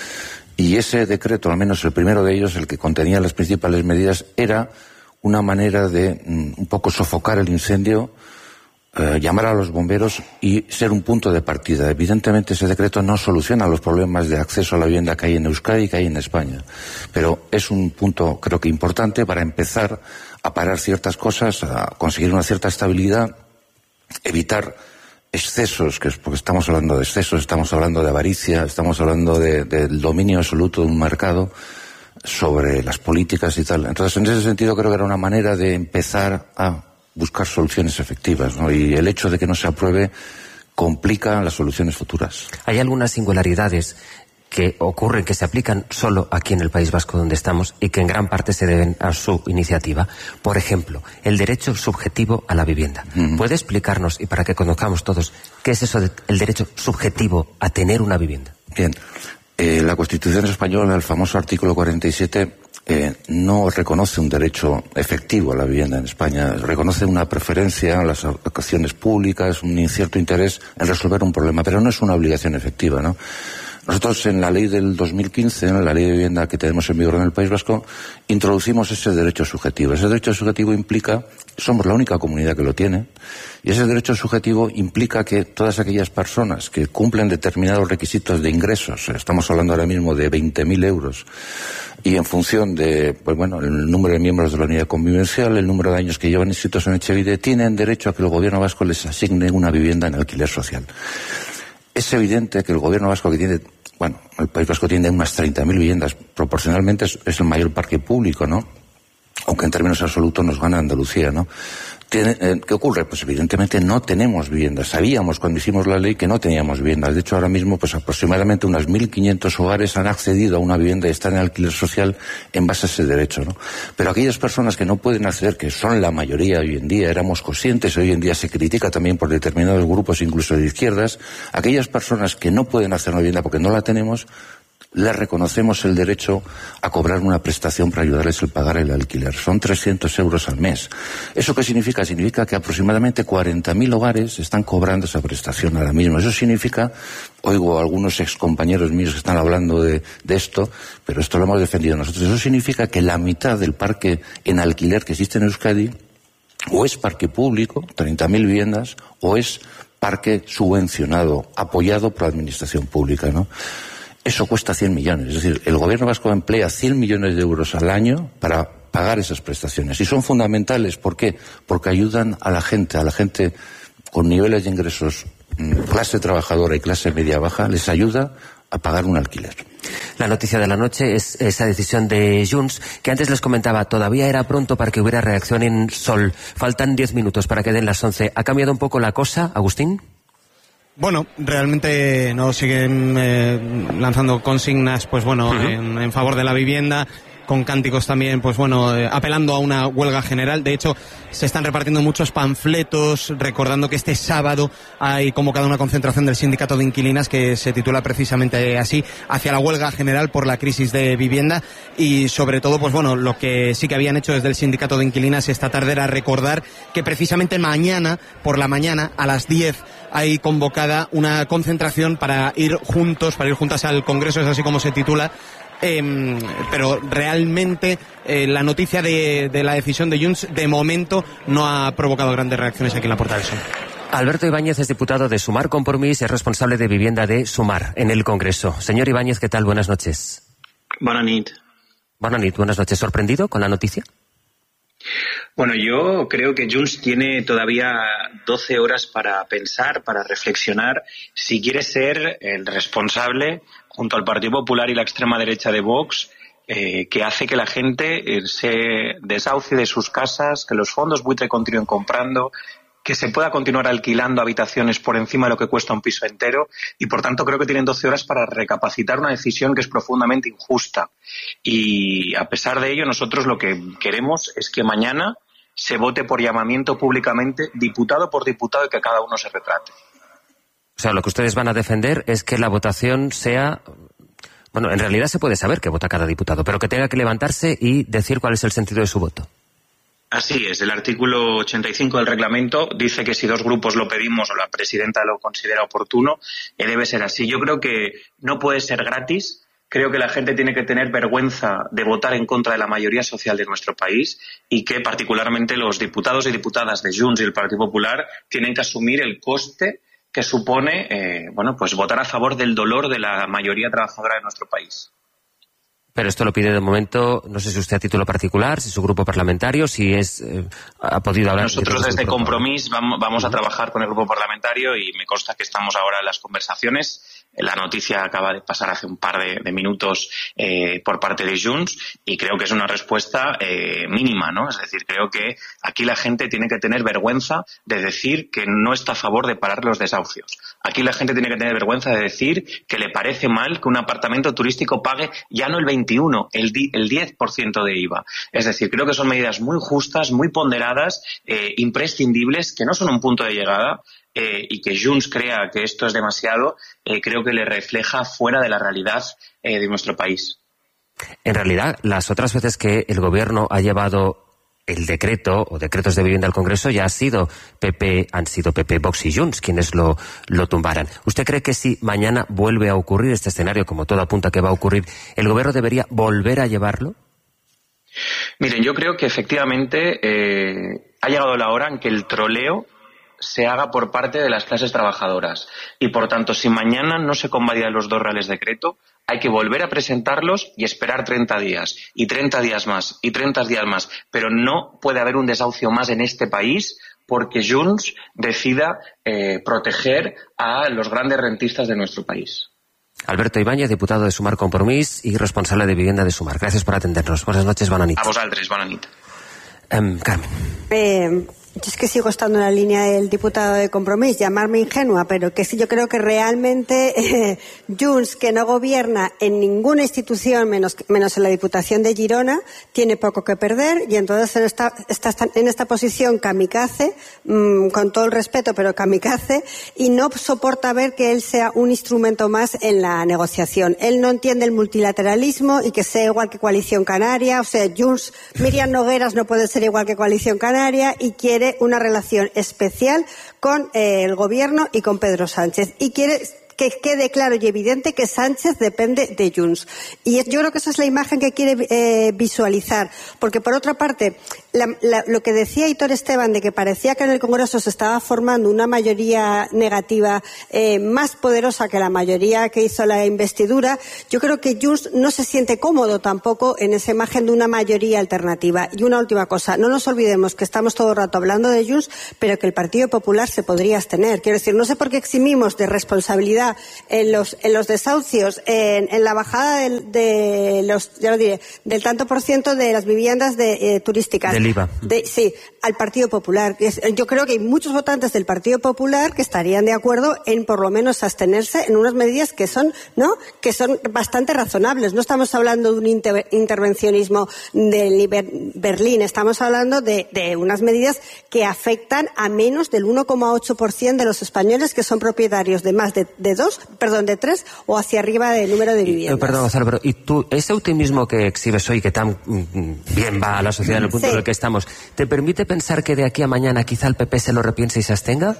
Y ese decreto, al menos el primero de ellos, el que contenía las principales medidas, era una manera de mm, un poco sofocar el incendio, eh, llamar a los bomberos y ser un punto de partida. Evidentemente ese decreto no soluciona los problemas de acceso a la vivienda que hay en Euskadi y que hay en España, pero es un punto creo que importante para empezar a parar ciertas cosas, a conseguir una cierta estabilidad, evitar excesos, que es porque estamos hablando de excesos, estamos hablando de avaricia, estamos hablando de, del dominio absoluto de un mercado sobre las políticas y tal. Entonces, en ese sentido, creo que era una manera de empezar a buscar soluciones efectivas, ¿no? Y el hecho de que no se apruebe complica las soluciones futuras. Hay algunas singularidades que ocurren, que se aplican solo aquí en el País Vasco donde estamos y que en gran parte se deben a su iniciativa. Por ejemplo, el derecho subjetivo a la vivienda. Mm. ¿Puede explicarnos, y para que conozcamos todos, qué es eso del derecho subjetivo a tener una vivienda? Bien, eh, la Constitución española, el famoso artículo cuarenta y siete, eh, no reconoce un derecho efectivo a la vivienda en España, reconoce una preferencia a las ocasiones públicas, un incierto interés en resolver un problema, pero no es una obligación efectiva, ¿no? Nosotros en la ley del dos mil quince, en la ley de vivienda que tenemos en vigor en el País Vasco, introducimos ese derecho subjetivo. Ese derecho subjetivo implica, somos la única comunidad que lo tiene, y ese derecho subjetivo implica que todas aquellas personas que cumplen determinados requisitos de ingresos, estamos hablando ahora mismo de veinte mil euros, y en función de, pues bueno, el número de miembros de la unidad convivencial, el número de años que llevan inscritos en Etxebide, tienen derecho a que el gobierno vasco les asigne una vivienda en alquiler social. Es evidente que el gobierno vasco, que tiene, bueno, el País Vasco tiene unas treinta mil viviendas, proporcionalmente es, es el mayor parque público, ¿no? Aunque en términos absolutos nos gana Andalucía, ¿no? ¿Tiene, eh, ¿Qué ocurre? Pues evidentemente no tenemos viviendas. Sabíamos cuando hicimos la ley que no teníamos viviendas. De hecho, ahora mismo, pues aproximadamente unos mil quinientos hogares han accedido a una vivienda y están en alquiler social en base a ese derecho, ¿no? Pero aquellas personas que no pueden acceder, que son la mayoría hoy en día, éramos conscientes, hoy en día se critica también por determinados grupos, incluso de izquierdas, aquellas personas que no pueden hacer una vivienda porque no la tenemos, les reconocemos el derecho a cobrar una prestación para ayudarles a pagar el alquiler. Son trescientos euros al mes. ¿Eso qué significa? Significa que aproximadamente cuarenta mil hogares están cobrando esa prestación ahora mismo. Eso significa, oigo a algunos excompañeros míos que están hablando de, de esto, pero esto lo hemos defendido nosotros. Eso significa que la mitad del parque en alquiler que existe en Euskadi o es parque público, treinta mil viviendas, o es parque subvencionado, apoyado por la administración pública, ¿no? Eso cuesta cien millones. Es decir, el gobierno vasco emplea cien millones de euros al año para pagar esas prestaciones. Y son fundamentales. ¿Por qué? Porque ayudan a la gente, a la gente con niveles de ingresos, clase trabajadora y clase media baja, les ayuda a pagar un alquiler. La noticia de la noche es esa decisión de Junts, que antes les comentaba, todavía era pronto para que hubiera reacción en Sol. Faltan diez minutos para que den las once. ¿Ha cambiado un poco la cosa, Agustín? Bueno, realmente no siguen eh, lanzando consignas, pues bueno, uh-huh. en, en favor de la vivienda, con cánticos también, pues bueno, eh, apelando a una huelga general. De hecho, se están repartiendo muchos panfletos, recordando que este sábado hay convocada una concentración del sindicato de inquilinas que se titula precisamente así, hacia la huelga general por la crisis de vivienda. Y sobre todo, pues bueno, lo que sí que habían hecho desde el sindicato de inquilinas esta tarde era recordar que precisamente mañana, por la mañana, a las diez, hay convocada una concentración para ir juntos, para ir juntas al Congreso, es así como se titula. Eh, pero realmente eh, la noticia de, de la decisión de Junts de momento no ha provocado grandes reacciones aquí en la Puerta del Sol. Alberto Ibáñez es diputado de Sumar Compromís y es responsable de vivienda de Sumar en el Congreso. Señor Ibáñez, ¿qué tal? Buenas noches. Buenas noches. Buenas noches, buenas noches. ¿Sorprendido con la noticia? Bueno, yo creo que Junts tiene todavía doce horas para pensar, para reflexionar, si quiere ser el responsable, junto al Partido Popular y la extrema derecha de Vox, eh, que hace que la gente eh, se desahucie de sus casas, que los fondos buitre continúen comprando, que se pueda continuar alquilando habitaciones por encima de lo que cuesta un piso entero, y por tanto creo que tienen doce horas para recapacitar una decisión que es profundamente injusta. Y a pesar de ello, nosotros lo que queremos es que mañana se vote por llamamiento públicamente, diputado por diputado, y que cada uno se retrate. O sea, lo que ustedes van a defender es que la votación sea... Bueno, en realidad se puede saber que vota cada diputado, pero que tenga que levantarse y decir cuál es el sentido de su voto. Así es, el artículo ochenta y cinco del reglamento dice que si dos grupos lo pedimos o la presidenta lo considera oportuno, eh, debe ser así. Yo creo que no puede ser gratis. Creo que la gente tiene que tener vergüenza de votar en contra de la mayoría social de nuestro país y que particularmente los diputados y diputadas de Junts y el Partido Popular tienen que asumir el coste que supone eh, bueno, pues votar a favor del dolor de la mayoría trabajadora de nuestro país. Pero esto lo pide de momento, no sé si usted a título particular, si su grupo parlamentario, si es eh, ha podido hablar... Nosotros desde Compromís vamos, vamos a trabajar con el grupo parlamentario y me consta que estamos ahora en las conversaciones. La noticia acaba de pasar hace un par de, de minutos eh, por parte de Junts y creo que es una respuesta eh, mínima, ¿no? Es decir, creo que aquí la gente tiene que tener vergüenza de decir que no está a favor de parar los desahucios. Aquí la gente tiene que tener vergüenza de decir que le parece mal que un apartamento turístico pague ya no el veintiuno, el, el diez por ciento de I V A. Es decir, creo que son medidas muy justas, muy ponderadas, eh, imprescindibles, que no son un punto de llegada. Eh, y que Junts crea que esto es demasiado, eh, creo que le refleja fuera de la realidad eh, de nuestro país. En realidad, las otras veces que el Gobierno ha llevado el decreto o decretos de vivienda al Congreso ya ha sido P P, han sido P P, Vox y Junts quienes lo, lo tumbaran. ¿Usted cree que si mañana vuelve a ocurrir este escenario, como todo apunta que va a ocurrir, el Gobierno debería volver a llevarlo? Miren, yo creo que efectivamente eh, ha llegado la hora en que el troleo se haga por parte de las clases trabajadoras. Y, por tanto, si mañana no se convalidan los dos reales decreto, hay que volver a presentarlos y esperar treinta días, y treinta días más, y treinta días más. Pero no puede haber un desahucio más en este país porque Junts decida eh, proteger a los grandes rentistas de nuestro país. Alberto Ibáñez, diputado de Sumar Compromís y responsable de vivienda de Sumar. Gracias por atendernos. Buenas noches, bona nit. A vosaltres, bona nit. Um, Carmen. Eh... Yo es que sigo estando en la línea del diputado de Compromís, llamarme ingenua, pero que sí, yo creo que realmente eh, Junts, que no gobierna en ninguna institución menos, menos en la Diputación de Girona, tiene poco que perder y entonces en esta, está en esta posición kamikaze, mmm, con todo el respeto, pero kamikaze, y no soporta ver que él sea un instrumento más en la negociación. Él no entiende el multilateralismo y que sea igual que Coalición Canaria, o sea, Junts, Miriam Nogueras no puede ser igual que Coalición Canaria y quiere una relación especial con eh, el gobierno y con Pedro Sánchez y quiere que quede claro y evidente que Sánchez depende de Junts. Y yo creo que esa es la imagen que quiere eh, visualizar. Porque, por otra parte, la, la, lo que decía Aitor Esteban de que parecía que en el Congreso se estaba formando una mayoría negativa eh, más poderosa que la mayoría que hizo la investidura, yo creo que Junts no se siente cómodo tampoco en esa imagen de una mayoría alternativa. Y una última cosa, no nos olvidemos que estamos todo el rato hablando de Junts, pero que el Partido Popular se podría abstener. Quiero decir, no sé por qué eximimos de responsabilidad en los, en los desahucios, en, en la bajada de, de los, ya lo diré, del tanto por ciento de las viviendas de, eh, turísticas. Del I V A. De, sí, al Partido Popular. Yo creo que hay muchos votantes del Partido Popular que estarían de acuerdo en por lo menos abstenerse en unas medidas que son, ¿no?, que son bastante razonables. No estamos hablando de un inter intervencionismo de Berlín, estamos hablando de, de unas medidas que afectan a menos del uno coma ocho por ciento de los españoles que son propietarios de más de, de dos, perdón, de tres o hacia arriba del número de viviendas. Eh, perdón, Gonzalo, pero ¿y tú, ese optimismo que exhibes hoy, que tan mm, bien va a la sociedad en el punto sí. en el que estamos, te permite pensar que de aquí a mañana quizá el P P se lo repiense y se abstenga?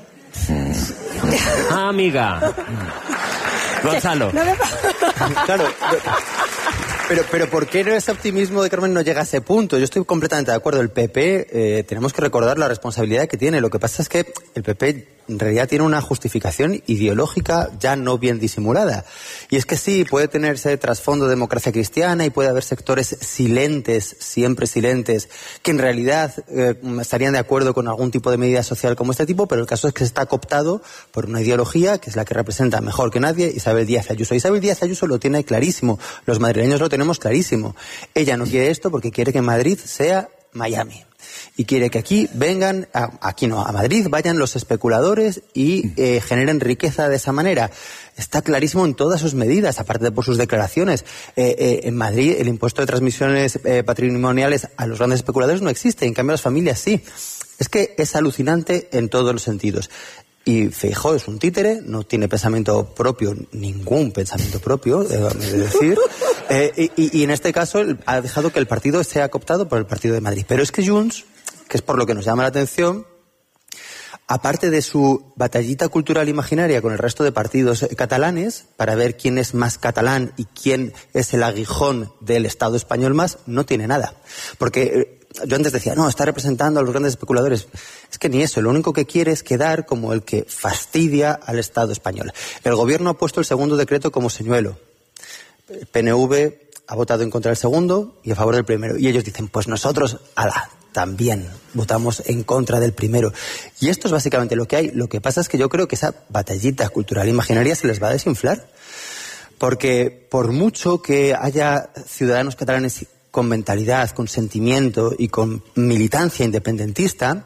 Ah, amiga. Gonzalo. No me... Claro. Pero, pero ¿por qué no ese optimismo de Carmen no llega a ese punto? Yo estoy completamente de acuerdo. El P P, eh, tenemos que recordar la responsabilidad que tiene. Lo que pasa es que el P P en realidad tiene una justificación ideológica ya no bien disimulada. Y es que sí, puede tener ese trasfondo de democracia cristiana y puede haber sectores silentes, siempre silentes, que en realidad eh, estarían de acuerdo con algún tipo de medida social como este tipo, pero el caso es que se está cooptado por una ideología que es la que representa mejor que nadie Isabel Díaz Ayuso. Isabel Díaz Ayuso lo tiene clarísimo, los madrileños lo tenemos clarísimo. Ella no quiere esto porque quiere que Madrid sea Miami. Y quiere que aquí vengan, a, aquí no, a Madrid vayan los especuladores y eh, generen riqueza de esa manera. Está clarísimo en todas sus medidas, aparte de por sus declaraciones. Eh, eh, en Madrid el impuesto de transmisiones eh, patrimoniales a los grandes especuladores no existe, en cambio a las familias sí. Es que es alucinante en todos los sentidos. Y Feijóo es un títere, no tiene pensamiento propio, ningún pensamiento propio, debo decir. Eh, y, y en este caso ha dejado que el partido sea cooptado por el Partido de Madrid. Pero es que Junts, que es por lo que nos llama la atención, aparte de su batallita cultural imaginaria con el resto de partidos catalanes, para ver quién es más catalán y quién es el aguijón del Estado español más, no tiene nada. Porque yo antes decía, no, está representando a los grandes especuladores. Es que ni eso, lo único que quiere es quedar como el que fastidia al Estado español. El gobierno ha puesto el segundo decreto como señuelo. El P N V ha votado en contra del segundo y a favor del primero. Y ellos dicen, pues nosotros, ala, también votamos en contra del primero. Y esto es básicamente lo que hay. Lo que pasa es que yo creo que esa batallita cultural imaginaria se les va a desinflar. Porque por mucho que haya ciudadanos catalanes con mentalidad, con sentimiento y con militancia independentista,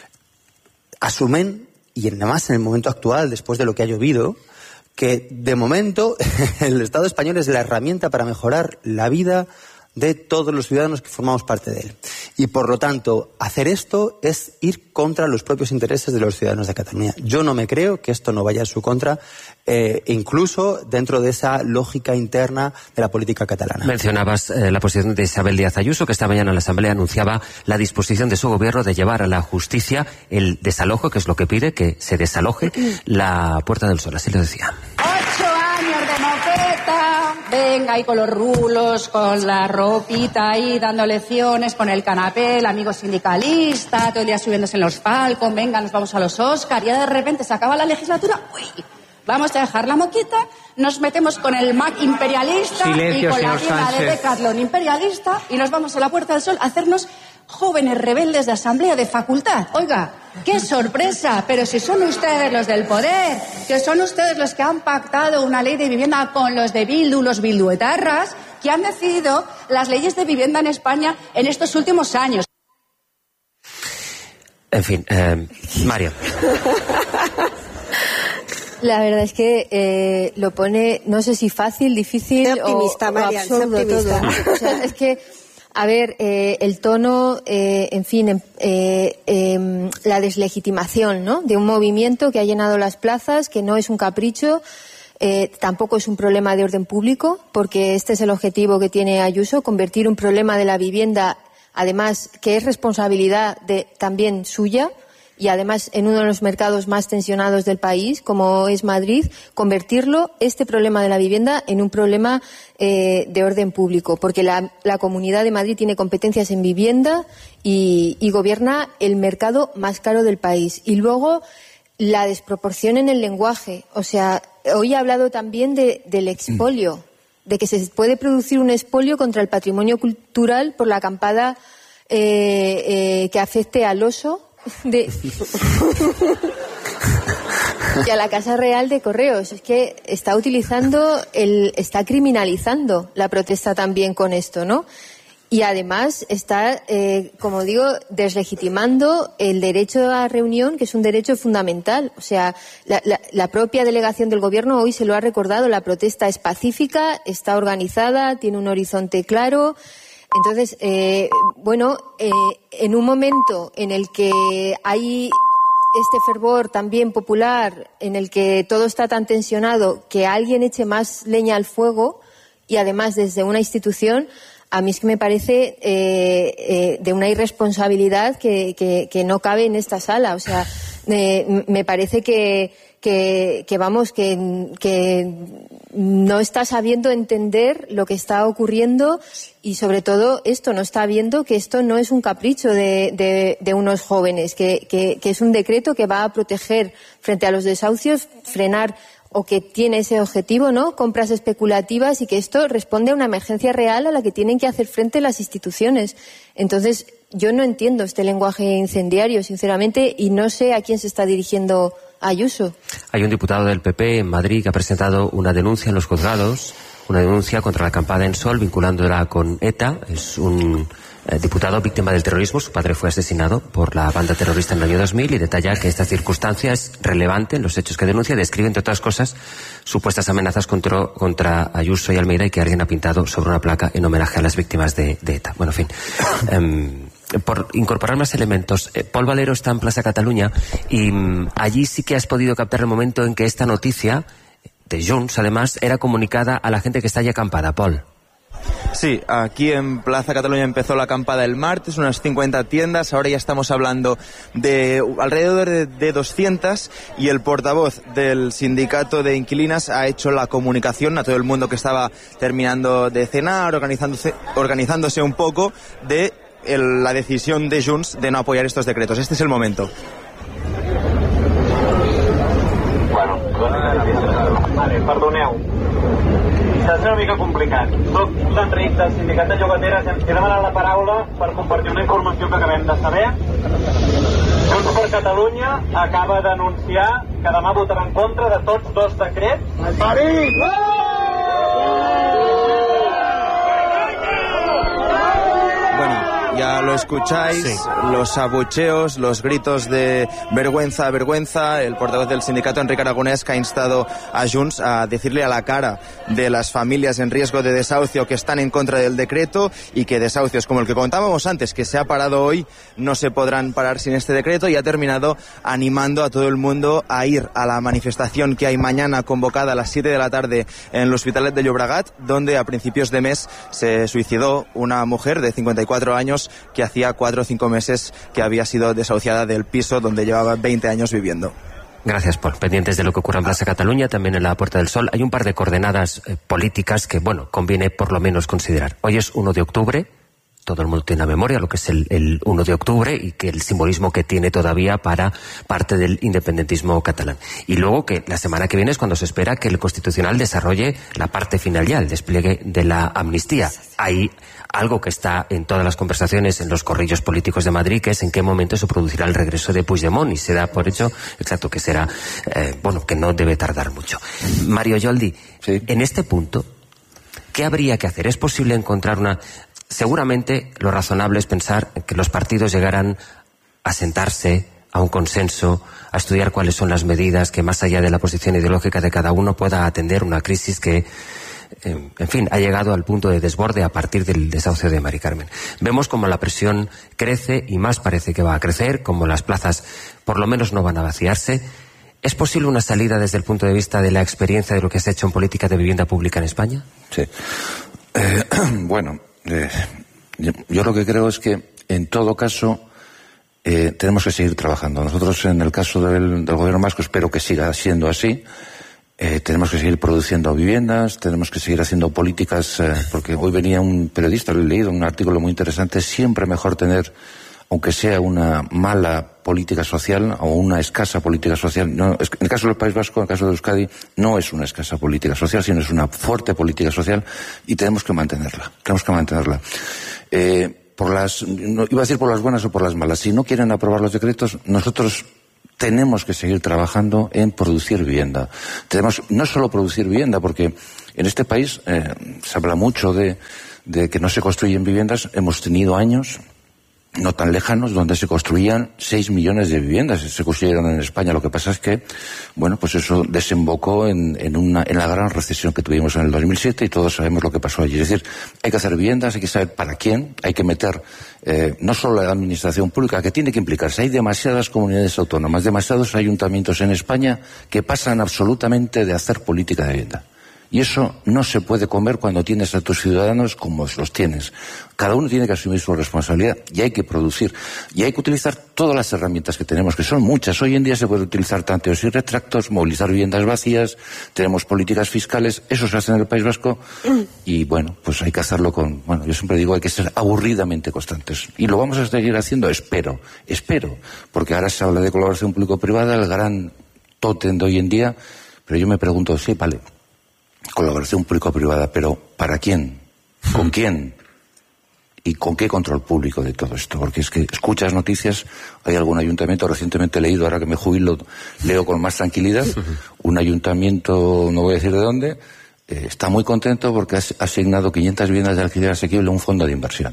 asumen, y además en el momento actual, después de lo que ha llovido, que de momento el Estado español es la herramienta para mejorar la vida de todos los ciudadanos que formamos parte de él. Y por lo tanto, hacer esto es ir contra los propios intereses de los ciudadanos de Cataluña. Yo no me creo que esto no vaya en su contra, eh, incluso dentro de esa lógica interna de la política catalana. Mencionabas eh, la posición de Isabel Díaz Ayuso, que esta mañana en la Asamblea anunciaba la disposición de su gobierno de llevar a la justicia el desalojo, que es lo que pide, que se desaloje la Puerta del Sol. Así lo decía. Ocho años de moqueta, venga ahí con los rulos, con la ropita ahí dando lecciones, con el canapé, el amigo sindicalista, todo el día subiéndose en los Falcon, venga, nos vamos a los Oscar, y ya de repente se acaba la legislatura, uy, vamos a dejar la moquita, nos metemos con el Mac imperialista Silencio, y con la señor tienda de Decathlon imperialista y nos vamos a la Puerta del Sol a hacernos jóvenes rebeldes de asamblea de facultad. Oiga, ¡qué sorpresa! Pero si son ustedes los del poder, que son ustedes los que han pactado una ley de vivienda con los de Bildu, los bilduetarras, que han decidido las leyes de vivienda en España en estos últimos años. En fin, eh, Mario. La verdad es que eh, lo pone, no sé si fácil, difícil sé optimista, o, Marian, o absurdo sé optimista. todo. O sea, es que, a ver, eh, el tono, eh, en fin, eh, eh, la deslegitimación, ¿no?, de un movimiento que ha llenado las plazas, que no es un capricho, eh, tampoco es un problema de orden público, porque este es el objetivo que tiene Ayuso, convertir un problema de la vivienda, además, que es responsabilidad de, también suya, y además en uno de los mercados más tensionados del país, como es Madrid, convertirlo, este problema de la vivienda, en un problema eh, de orden público, porque la, la Comunidad de Madrid tiene competencias en vivienda y, y gobierna el mercado más caro del país. Y luego la desproporción en el lenguaje. O sea, hoy he hablado también de, del expolio, de que se puede producir un expolio contra el patrimonio cultural por la acampada eh, eh, que afecte al oso de y a la Casa Real de Correos. Es que está utilizando, el, está criminalizando la protesta también con esto, ¿no? Y además está, eh, como digo, deslegitimando el derecho a reunión, que es un derecho fundamental. O sea, la, la, la propia delegación del Gobierno hoy se lo ha recordado, la protesta es pacífica, está organizada, tiene un horizonte claro. Entonces, eh, bueno, eh, en un momento en el que hay este fervor también popular, en el que todo está tan tensionado, que alguien eche más leña al fuego, y además desde una institución, a mí es que me parece eh, eh, de una irresponsabilidad que, que, que no cabe en esta sala. O sea, eh, me parece que, que, que vamos, que, que no está sabiendo entender lo que está ocurriendo y sobre todo esto, no está viendo que esto no es un capricho de, de, de unos jóvenes, que, que, que es un decreto que va a proteger frente a los desahucios, frenar o que tiene ese objetivo, ¿no? Compras especulativas, y que esto responde a una emergencia real a la que tienen que hacer frente las instituciones. Entonces, yo no entiendo este lenguaje incendiario, sinceramente, y no sé a quién se está dirigiendo Ayuso. Hay un diputado del P P en Madrid que ha presentado una denuncia en los juzgados, una denuncia contra la acampada en Sol, vinculándola con ETA. Es un eh, diputado víctima del terrorismo. Su padre fue asesinado por la banda terrorista en el año dos mil, y detalla que esta circunstancia es relevante en los hechos que denuncia. Describe, entre otras cosas, supuestas amenazas contra, contra Ayuso y Almeida, y que alguien ha pintado sobre una placa en homenaje a las víctimas de, de ETA. Bueno, en fin. Um, por incorporar más elementos, eh, Pol Valero está en Plaza Cataluña, y um, allí sí que has podido captar el momento en que esta noticia de Junts, además, era comunicada a la gente que está allí acampada. Pol. Sí, aquí en Plaza Cataluña empezó la acampada el martes, unas cincuenta tiendas, ahora ya estamos hablando de alrededor de, de doscientas, y el portavoz del sindicato de inquilinas ha hecho la comunicación a todo el mundo que estaba terminando de cenar, organizándose, organizándose un poco, de el, la decisión de Junts de no apoyar estos decretos. Este es el momento. Bueno, vale, perdoneu. És una mica complicat. Soc l'Enric del Sindicat de Llogateres. He demanat la paraula per compartir una informació que acabem de saber. Junts per Catalunya acaba d'anunciar que demà votarà en contra de tots dos decrets. Marit! Ya lo escucháis, sí. Los abucheos, los gritos de vergüenza, vergüenza. El portavoz del sindicato, Enric Aragonès, que ha instado a Junts a decirle a la cara de las familias en riesgo de desahucio que están en contra del decreto, y que desahucios como el que contábamos antes, que se ha parado hoy, no se podrán parar sin este decreto, y ha terminado animando a todo el mundo a ir a la manifestación que hay mañana convocada a las siete de la tarde en el Hospitalet de Llobregat, donde a principios de mes se suicidó una mujer de cincuenta y cuatro años que hacía cuatro o cinco meses que había sido desahuciada del piso donde llevaba veinte años viviendo. Gracias, Paul. Pendientes de lo que ocurra en Plaza Cataluña, también en la Puerta del Sol, hay un par de coordenadas eh, políticas que, bueno, conviene por lo menos considerar. Hoy es uno de octubre, todo el mundo tiene la memoria lo que es el, el uno de octubre, y que el simbolismo que tiene todavía para parte del independentismo catalán. Y luego que la semana que viene es cuando se espera que el Constitucional desarrolle la parte final ya, el despliegue de la amnistía. Hay algo que está en todas las conversaciones en los corrillos políticos de Madrid, que es en qué momento se producirá el regreso de Puigdemont, y se da por hecho, exacto, que será, eh, bueno, que no debe tardar mucho. Mario Yoldi, sí. En este punto, ¿qué habría que hacer? ¿Es posible encontrar una...? Seguramente lo razonable es pensar que los partidos llegaran a sentarse a un consenso, a estudiar cuáles son las medidas que, más allá de la posición ideológica de cada uno, pueda atender una crisis que, eh, en fin, ha llegado al punto de desborde a partir del desahucio de Mari Carmen. Vemos como la presión crece, y más parece que va a crecer, como las plazas por lo menos no van a vaciarse. ¿Es posible una salida desde el punto de vista de la experiencia de lo que se ha hecho en política de vivienda pública en España? Sí. Eh, bueno... Eh, yo lo que creo es que, en todo caso, eh, tenemos que seguir trabajando. Nosotros, en el caso del, del gobierno vasco, espero que siga siendo así. Eh, tenemos que seguir produciendo viviendas, tenemos que seguir haciendo políticas, eh, porque hoy venía un periodista, lo he leído, un artículo muy interesante, siempre mejor tener, aunque sea una mala política social o una escasa política social, no, en el caso del País Vasco, en el caso de Euskadi, no es una escasa política social, sino es una fuerte política social y tenemos que mantenerla, tenemos que mantenerla. Eh, por las, no, iba a decir por las buenas o por las malas, si no quieren aprobar los decretos, nosotros tenemos que seguir trabajando en producir vivienda. Tenemos no solo producir vivienda, porque en este país eh, se habla mucho de, de que no se construyen viviendas. Hemos tenido años no tan lejanos donde se construían seis millones de viviendas. Se construyeron en España. Lo que pasa es que, bueno, pues eso desembocó en, en, una, en la gran recesión que tuvimos en el dos mil siete y todos sabemos lo que pasó allí. Es decir, hay que hacer viviendas, hay que saber para quién, hay que meter eh, no solo la administración pública, que tiene que implicarse. Hay demasiadas comunidades autónomas, demasiados ayuntamientos en España que pasan absolutamente de hacer política de vivienda. Y eso no se puede comer cuando tienes a tus ciudadanos como los tienes. Cada uno tiene que asumir su responsabilidad y hay que producir. Y hay que utilizar todas las herramientas que tenemos, que son muchas. Hoy en día se puede utilizar tanteos y retractos, movilizar viviendas vacías, tenemos políticas fiscales, eso se hace en el País Vasco. Y bueno, pues hay que hacerlo con, bueno, yo siempre digo, hay que ser aburridamente constantes. Y lo vamos a seguir haciendo, espero, espero. Porque ahora se habla de colaboración público-privada, el gran tótem de hoy en día. Pero yo me pregunto, sí, vale, colaboración público-privada, pero ¿para quién? ¿Con quién? ¿Y con qué control público de todo esto? Porque es que escuchas noticias, hay algún ayuntamiento, recientemente he leído, ahora que me jubilo, leo con más tranquilidad, un ayuntamiento, no voy a decir de dónde, eh, está muy contento porque ha asignado quinientas viviendas de alquiler asequible a un fondo de inversión.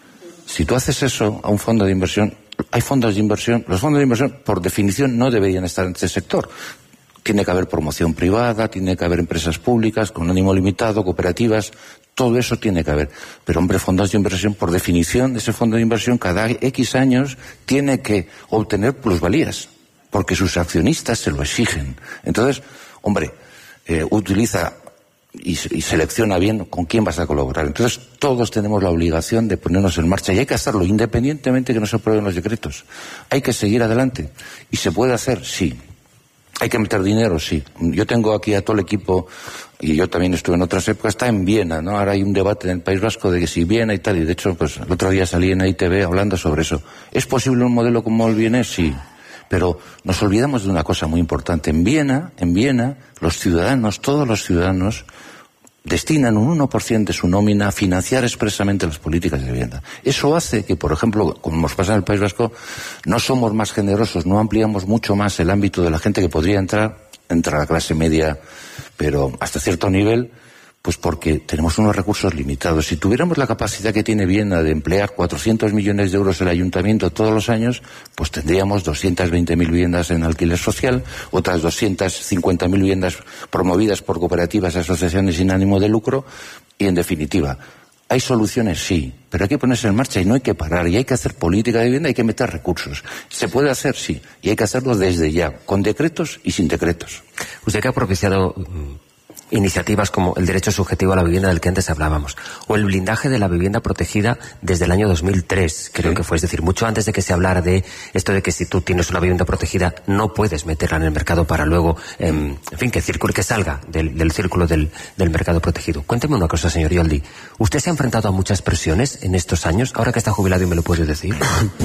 Si tú haces eso a un fondo de inversión, hay fondos de inversión, los fondos de inversión por definición no deberían estar en este sector. Tiene que haber promoción privada, tiene que haber empresas públicas con ánimo limitado, cooperativas, todo eso tiene que haber. Pero, hombre, fondos de inversión, por definición, ese fondo de inversión cada X años tiene que obtener plusvalías, porque sus accionistas se lo exigen. Entonces, hombre, eh, utiliza y, y selecciona bien con quién vas a colaborar. Entonces, todos tenemos la obligación de ponernos en marcha y hay que hacerlo, independientemente de que no se aprueben los decretos. Hay que seguir adelante. ¿Y se puede hacer? Sí. ¿Hay que meter dinero? Sí. Yo tengo aquí a todo el equipo, y yo también estuve en otras épocas, está en Viena, ¿no? Ahora hay un debate en el País Vasco de que si Viena y tal, y de hecho, pues el otro día salí en I T V hablando sobre eso. ¿Es posible un modelo como el vienés? Sí. Pero nos olvidamos de una cosa muy importante. En Viena, en Viena, los ciudadanos, todos los ciudadanos, destinan un uno por ciento de su nómina a financiar expresamente las políticas de vivienda. Eso hace que, por ejemplo, como nos pasa en el País Vasco, no somos más generosos, no ampliamos mucho más el ámbito de la gente que podría entrar, entra la clase media, pero hasta cierto nivel, pues porque tenemos unos recursos limitados. Si tuviéramos la capacidad que tiene Viena de emplear cuatrocientos millones de euros el ayuntamiento todos los años, pues tendríamos doscientas veinte mil viviendas en alquiler social, otras doscientas cincuenta mil viviendas promovidas por cooperativas y asociaciones sin ánimo de lucro, y en definitiva, ¿hay soluciones? Sí, pero hay que ponerse en marcha y no hay que parar, y hay que hacer política de vivienda, hay que meter recursos. ¿Se puede hacer? Sí, y hay que hacerlo desde ya, con decretos y sin decretos. Usted que ha propiciado iniciativas como el derecho subjetivo a la vivienda del que antes hablábamos, o el blindaje de la vivienda protegida desde el año dos mil tres, creo sí. que fue, es decir, mucho antes de que se hablara de esto de que si tú tienes una vivienda protegida no puedes meterla en el mercado para luego, eh, en fin, que circule, que salga del, del círculo del, del mercado protegido. Cuénteme una cosa, señor Yoldi, ¿usted se ha enfrentado a muchas presiones en estos años? Ahora que está jubilado y me lo puede decir.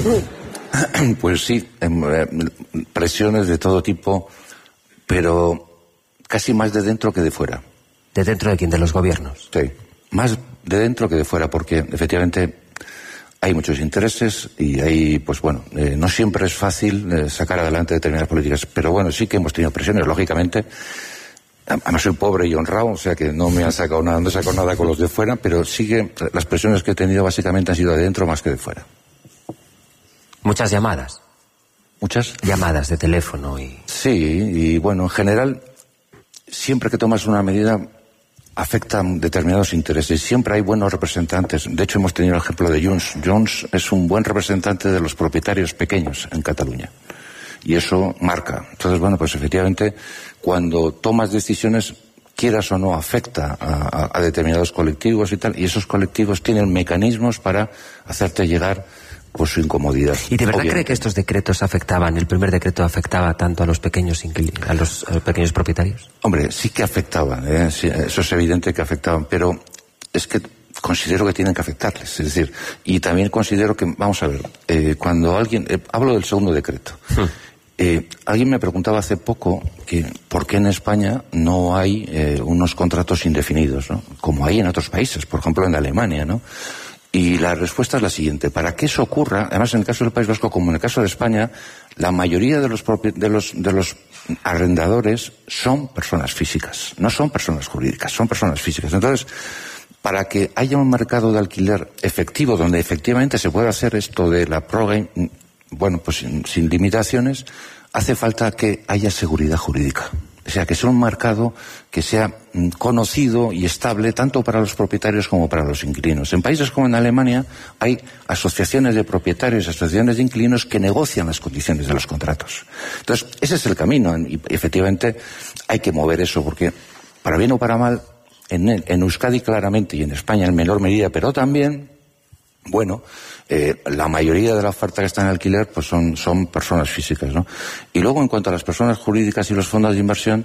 Pues sí, presiones de todo tipo, pero casi más de dentro que de fuera. ¿De dentro de quién? ¿De los gobiernos? Sí, más de dentro que de fuera, porque efectivamente hay muchos intereses y hay, pues bueno, eh, no siempre es fácil eh, sacar adelante determinadas políticas, pero bueno, sí que hemos tenido presiones, lógicamente. Además soy pobre y honrado, o sea que no me han sacado nada, no he sacado nada con los de fuera, pero sí que las presiones que he tenido básicamente han sido de dentro más que de fuera. ¿Muchas llamadas? ¿Muchas? Llamadas de teléfono y... Sí, y bueno, en general, siempre que tomas una medida afectan determinados intereses. Siempre hay buenos representantes. De hecho, hemos tenido el ejemplo de Junts. Junts es un buen representante de los propietarios pequeños en Cataluña. Y eso marca. Entonces, bueno, pues efectivamente, cuando tomas decisiones, quieras o no, afecta a, a, a determinados colectivos y tal. Y esos colectivos tienen mecanismos para hacerte llegar por su incomodidad. ¿Y de verdad Obviamente. cree que estos decretos afectaban, el primer decreto afectaba tanto a los pequeños inquil- a los, a los pequeños propietarios? Hombre, sí que afectaban, ¿eh? Sí, eso es evidente que afectaban, pero es que considero que tienen que afectarles, es decir, y también considero que, vamos a ver, eh, cuando alguien, eh, hablo del segundo decreto, hmm. eh, alguien me preguntaba hace poco que por qué en España no hay eh, unos contratos indefinidos, ¿no? Como hay en otros países, por ejemplo en Alemania, ¿no? Y la respuesta es la siguiente. Para que eso ocurra, además en el caso del País Vasco como en el caso de España, la mayoría de los, propi- de los, de los arrendadores son personas físicas, no son personas jurídicas, son personas físicas. Entonces, para que haya un mercado de alquiler efectivo, donde efectivamente se pueda hacer esto de la prórroga, bueno, pues sin, sin limitaciones, hace falta que haya seguridad jurídica. O sea, que sea un mercado que sea conocido y estable tanto para los propietarios como para los inquilinos. En países como en Alemania hay asociaciones de propietarios, asociaciones de inquilinos que negocian las condiciones de los contratos. Entonces, ese es el camino y efectivamente hay que mover eso porque, para bien o para mal, en, en Euskadi claramente y en España en menor medida, pero también, bueno, eh, la mayoría de la oferta que está en alquiler pues son, son personas físicas, ¿no? Y luego, en cuanto a las personas jurídicas y los fondos de inversión,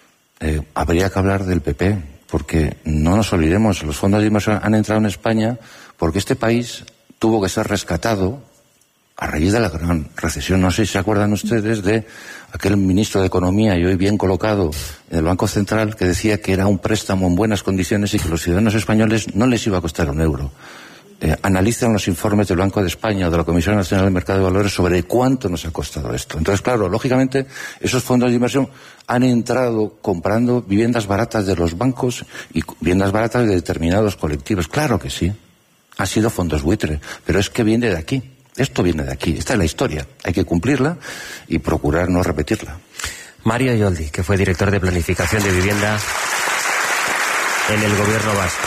eh, habría que hablar del P P, porque no nos olvidemos, los fondos de inversión han entrado en España porque este país tuvo que ser rescatado a raíz de la gran recesión. No sé si se acuerdan ustedes de aquel ministro de Economía y hoy bien colocado en el Banco Central que decía que era un préstamo en buenas condiciones y que los ciudadanos españoles no les iba a costar un euro. Eh, analizan los informes del Banco de España o de la Comisión Nacional del Mercado de Valores sobre cuánto nos ha costado esto. Entonces, claro, lógicamente, esos fondos de inversión han entrado comprando viviendas baratas de los bancos y viviendas baratas de determinados colectivos. Claro que sí. Han sido fondos buitre, pero es que viene de aquí. Esto viene de aquí. Esta es la historia. Hay que cumplirla y procurar no repetirla. Mario Yoldi, que fue director de Planificación de Vivienda en el Gobierno vasco.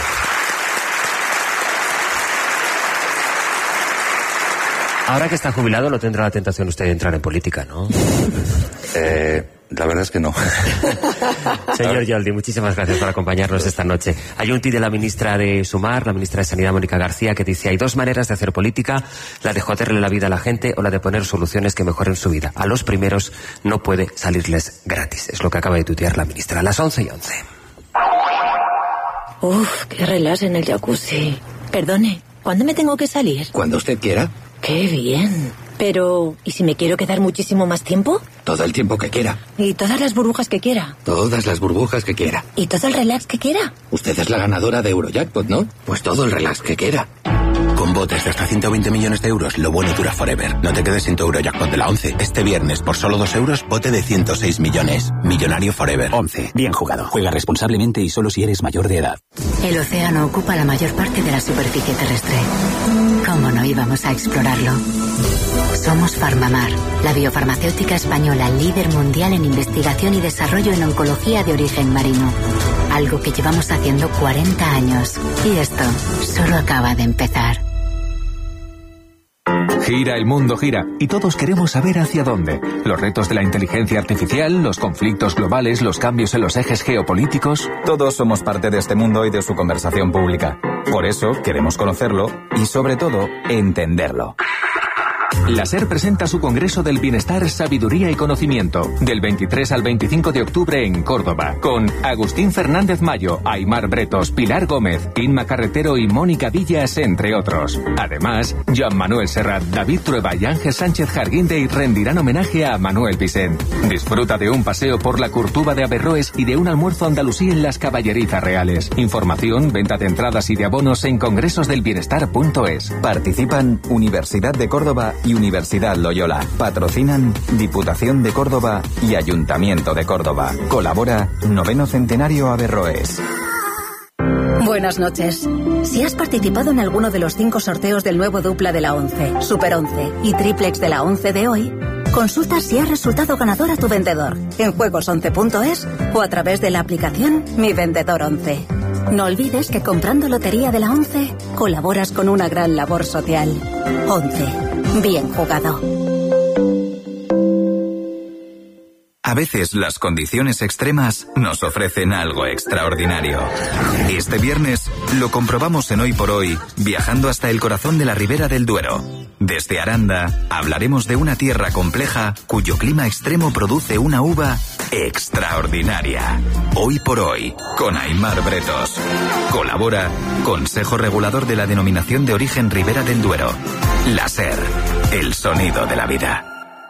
Ahora que está jubilado, no tendrá la tentación usted de entrar en política, ¿no? Eh, la verdad es que no. Señor Yoldi, muchísimas gracias por acompañarnos esta noche. Hay un tuit de la ministra de Sumar, la ministra de Sanidad, Mónica García, que dice: hay dos maneras de hacer política, la de joderle la vida a la gente o la de poner soluciones que mejoren su vida. A los primeros no puede salirles gratis. Es lo que acaba de tuitear la ministra a las once y once. Uf, qué relax en el jacuzzi. Perdone, ¿cuándo me tengo que salir? Cuando usted quiera. ¡Qué bien! Pero, ¿y si me quiero quedar muchísimo más tiempo? Todo el tiempo que quiera. ¿Y todas las burbujas que quiera? Todas las burbujas que quiera. ¿Y todo el relax que quiera? Usted es la ganadora de Eurojackpot, ¿no? Pues todo el relax que quiera. Con botes de hasta ciento veinte millones de euros, lo bueno dura forever. No te quedes sin tu Eurojackpot de la once. Este viernes, por solo dos euros, bote de ciento seis millones. Millonario forever. once. Bien jugado. Juega responsablemente y solo si eres mayor de edad. El océano ocupa la mayor parte de la superficie terrestre. ¿Cómo no íbamos a explorarlo? Somos Farmamar, la biofarmacéutica española líder mundial en investigación y desarrollo en oncología de origen marino. Algo que llevamos haciendo cuarenta años. Y esto solo acaba de empezar. Gira, el mundo gira, y todos queremos saber hacia dónde. Los retos de la inteligencia artificial, los conflictos globales, los cambios en los ejes geopolíticos. Todos somos parte de este mundo y de su conversación pública. Por eso queremos conocerlo y, sobre todo, entenderlo. La SER presenta su Congreso del Bienestar, Sabiduría y Conocimiento, del veintitrés al veinticinco de octubre en Córdoba, con Agustín Fernández Mayo, Aymar Bretos, Pilar Gómez, Inma Carretero y Mónica Villas, entre otros. Además, Joan Manuel Serrat, David Trueba y Ángel Sánchez Jarguindey rendirán homenaje a Manuel Vicent. Disfruta de un paseo por la Curtuba de Averroes y de un almuerzo andalusí en las Caballerizas Reales. Información, venta de entradas y de abonos en congresosdelbienestar punto es. Participan Universidad de Córdoba y Universidad Loyola. Patrocinan Diputación de Córdoba y Ayuntamiento de Córdoba. Colabora Noveno Centenario Averroes. Buenas noches. Si has participado en alguno de los cinco sorteos del nuevo dupla de la once, Super once y Triplex de la once de hoy, consulta si has resultado ganador a tu vendedor en juegos once punto es o a través de la aplicación Mi Vendedor once. No olvides que comprando Lotería de la once colaboras con una gran labor social. once. Bien jugado. A veces las condiciones extremas nos ofrecen algo extraordinario. Este viernes lo comprobamos en Hoy por Hoy, viajando hasta el corazón de la Ribera del Duero. Desde Aranda hablaremos de una tierra compleja cuyo clima extremo produce una uva extraordinaria. Hoy por hoy, con Aimar Bretos. Colabora Consejo Regulador de la Denominación de Origen Ribera del Duero. La SER, el sonido de la vida.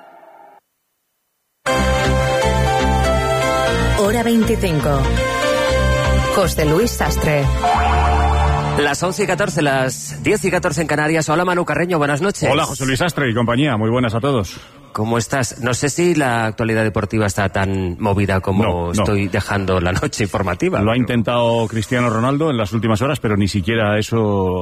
Hora veinticinco. José Luis Sastre. Las once y catorce, las diez y catorce en Canarias. Hola, Manu Carreño, buenas noches. Hola, José Luis Sastre y compañía, muy buenas a todos. ¿Cómo estás? No sé si la actualidad deportiva está tan movida como no, no. estoy dejando la noche informativa. Lo ha intentado Cristiano Ronaldo en las últimas horas, pero ni siquiera eso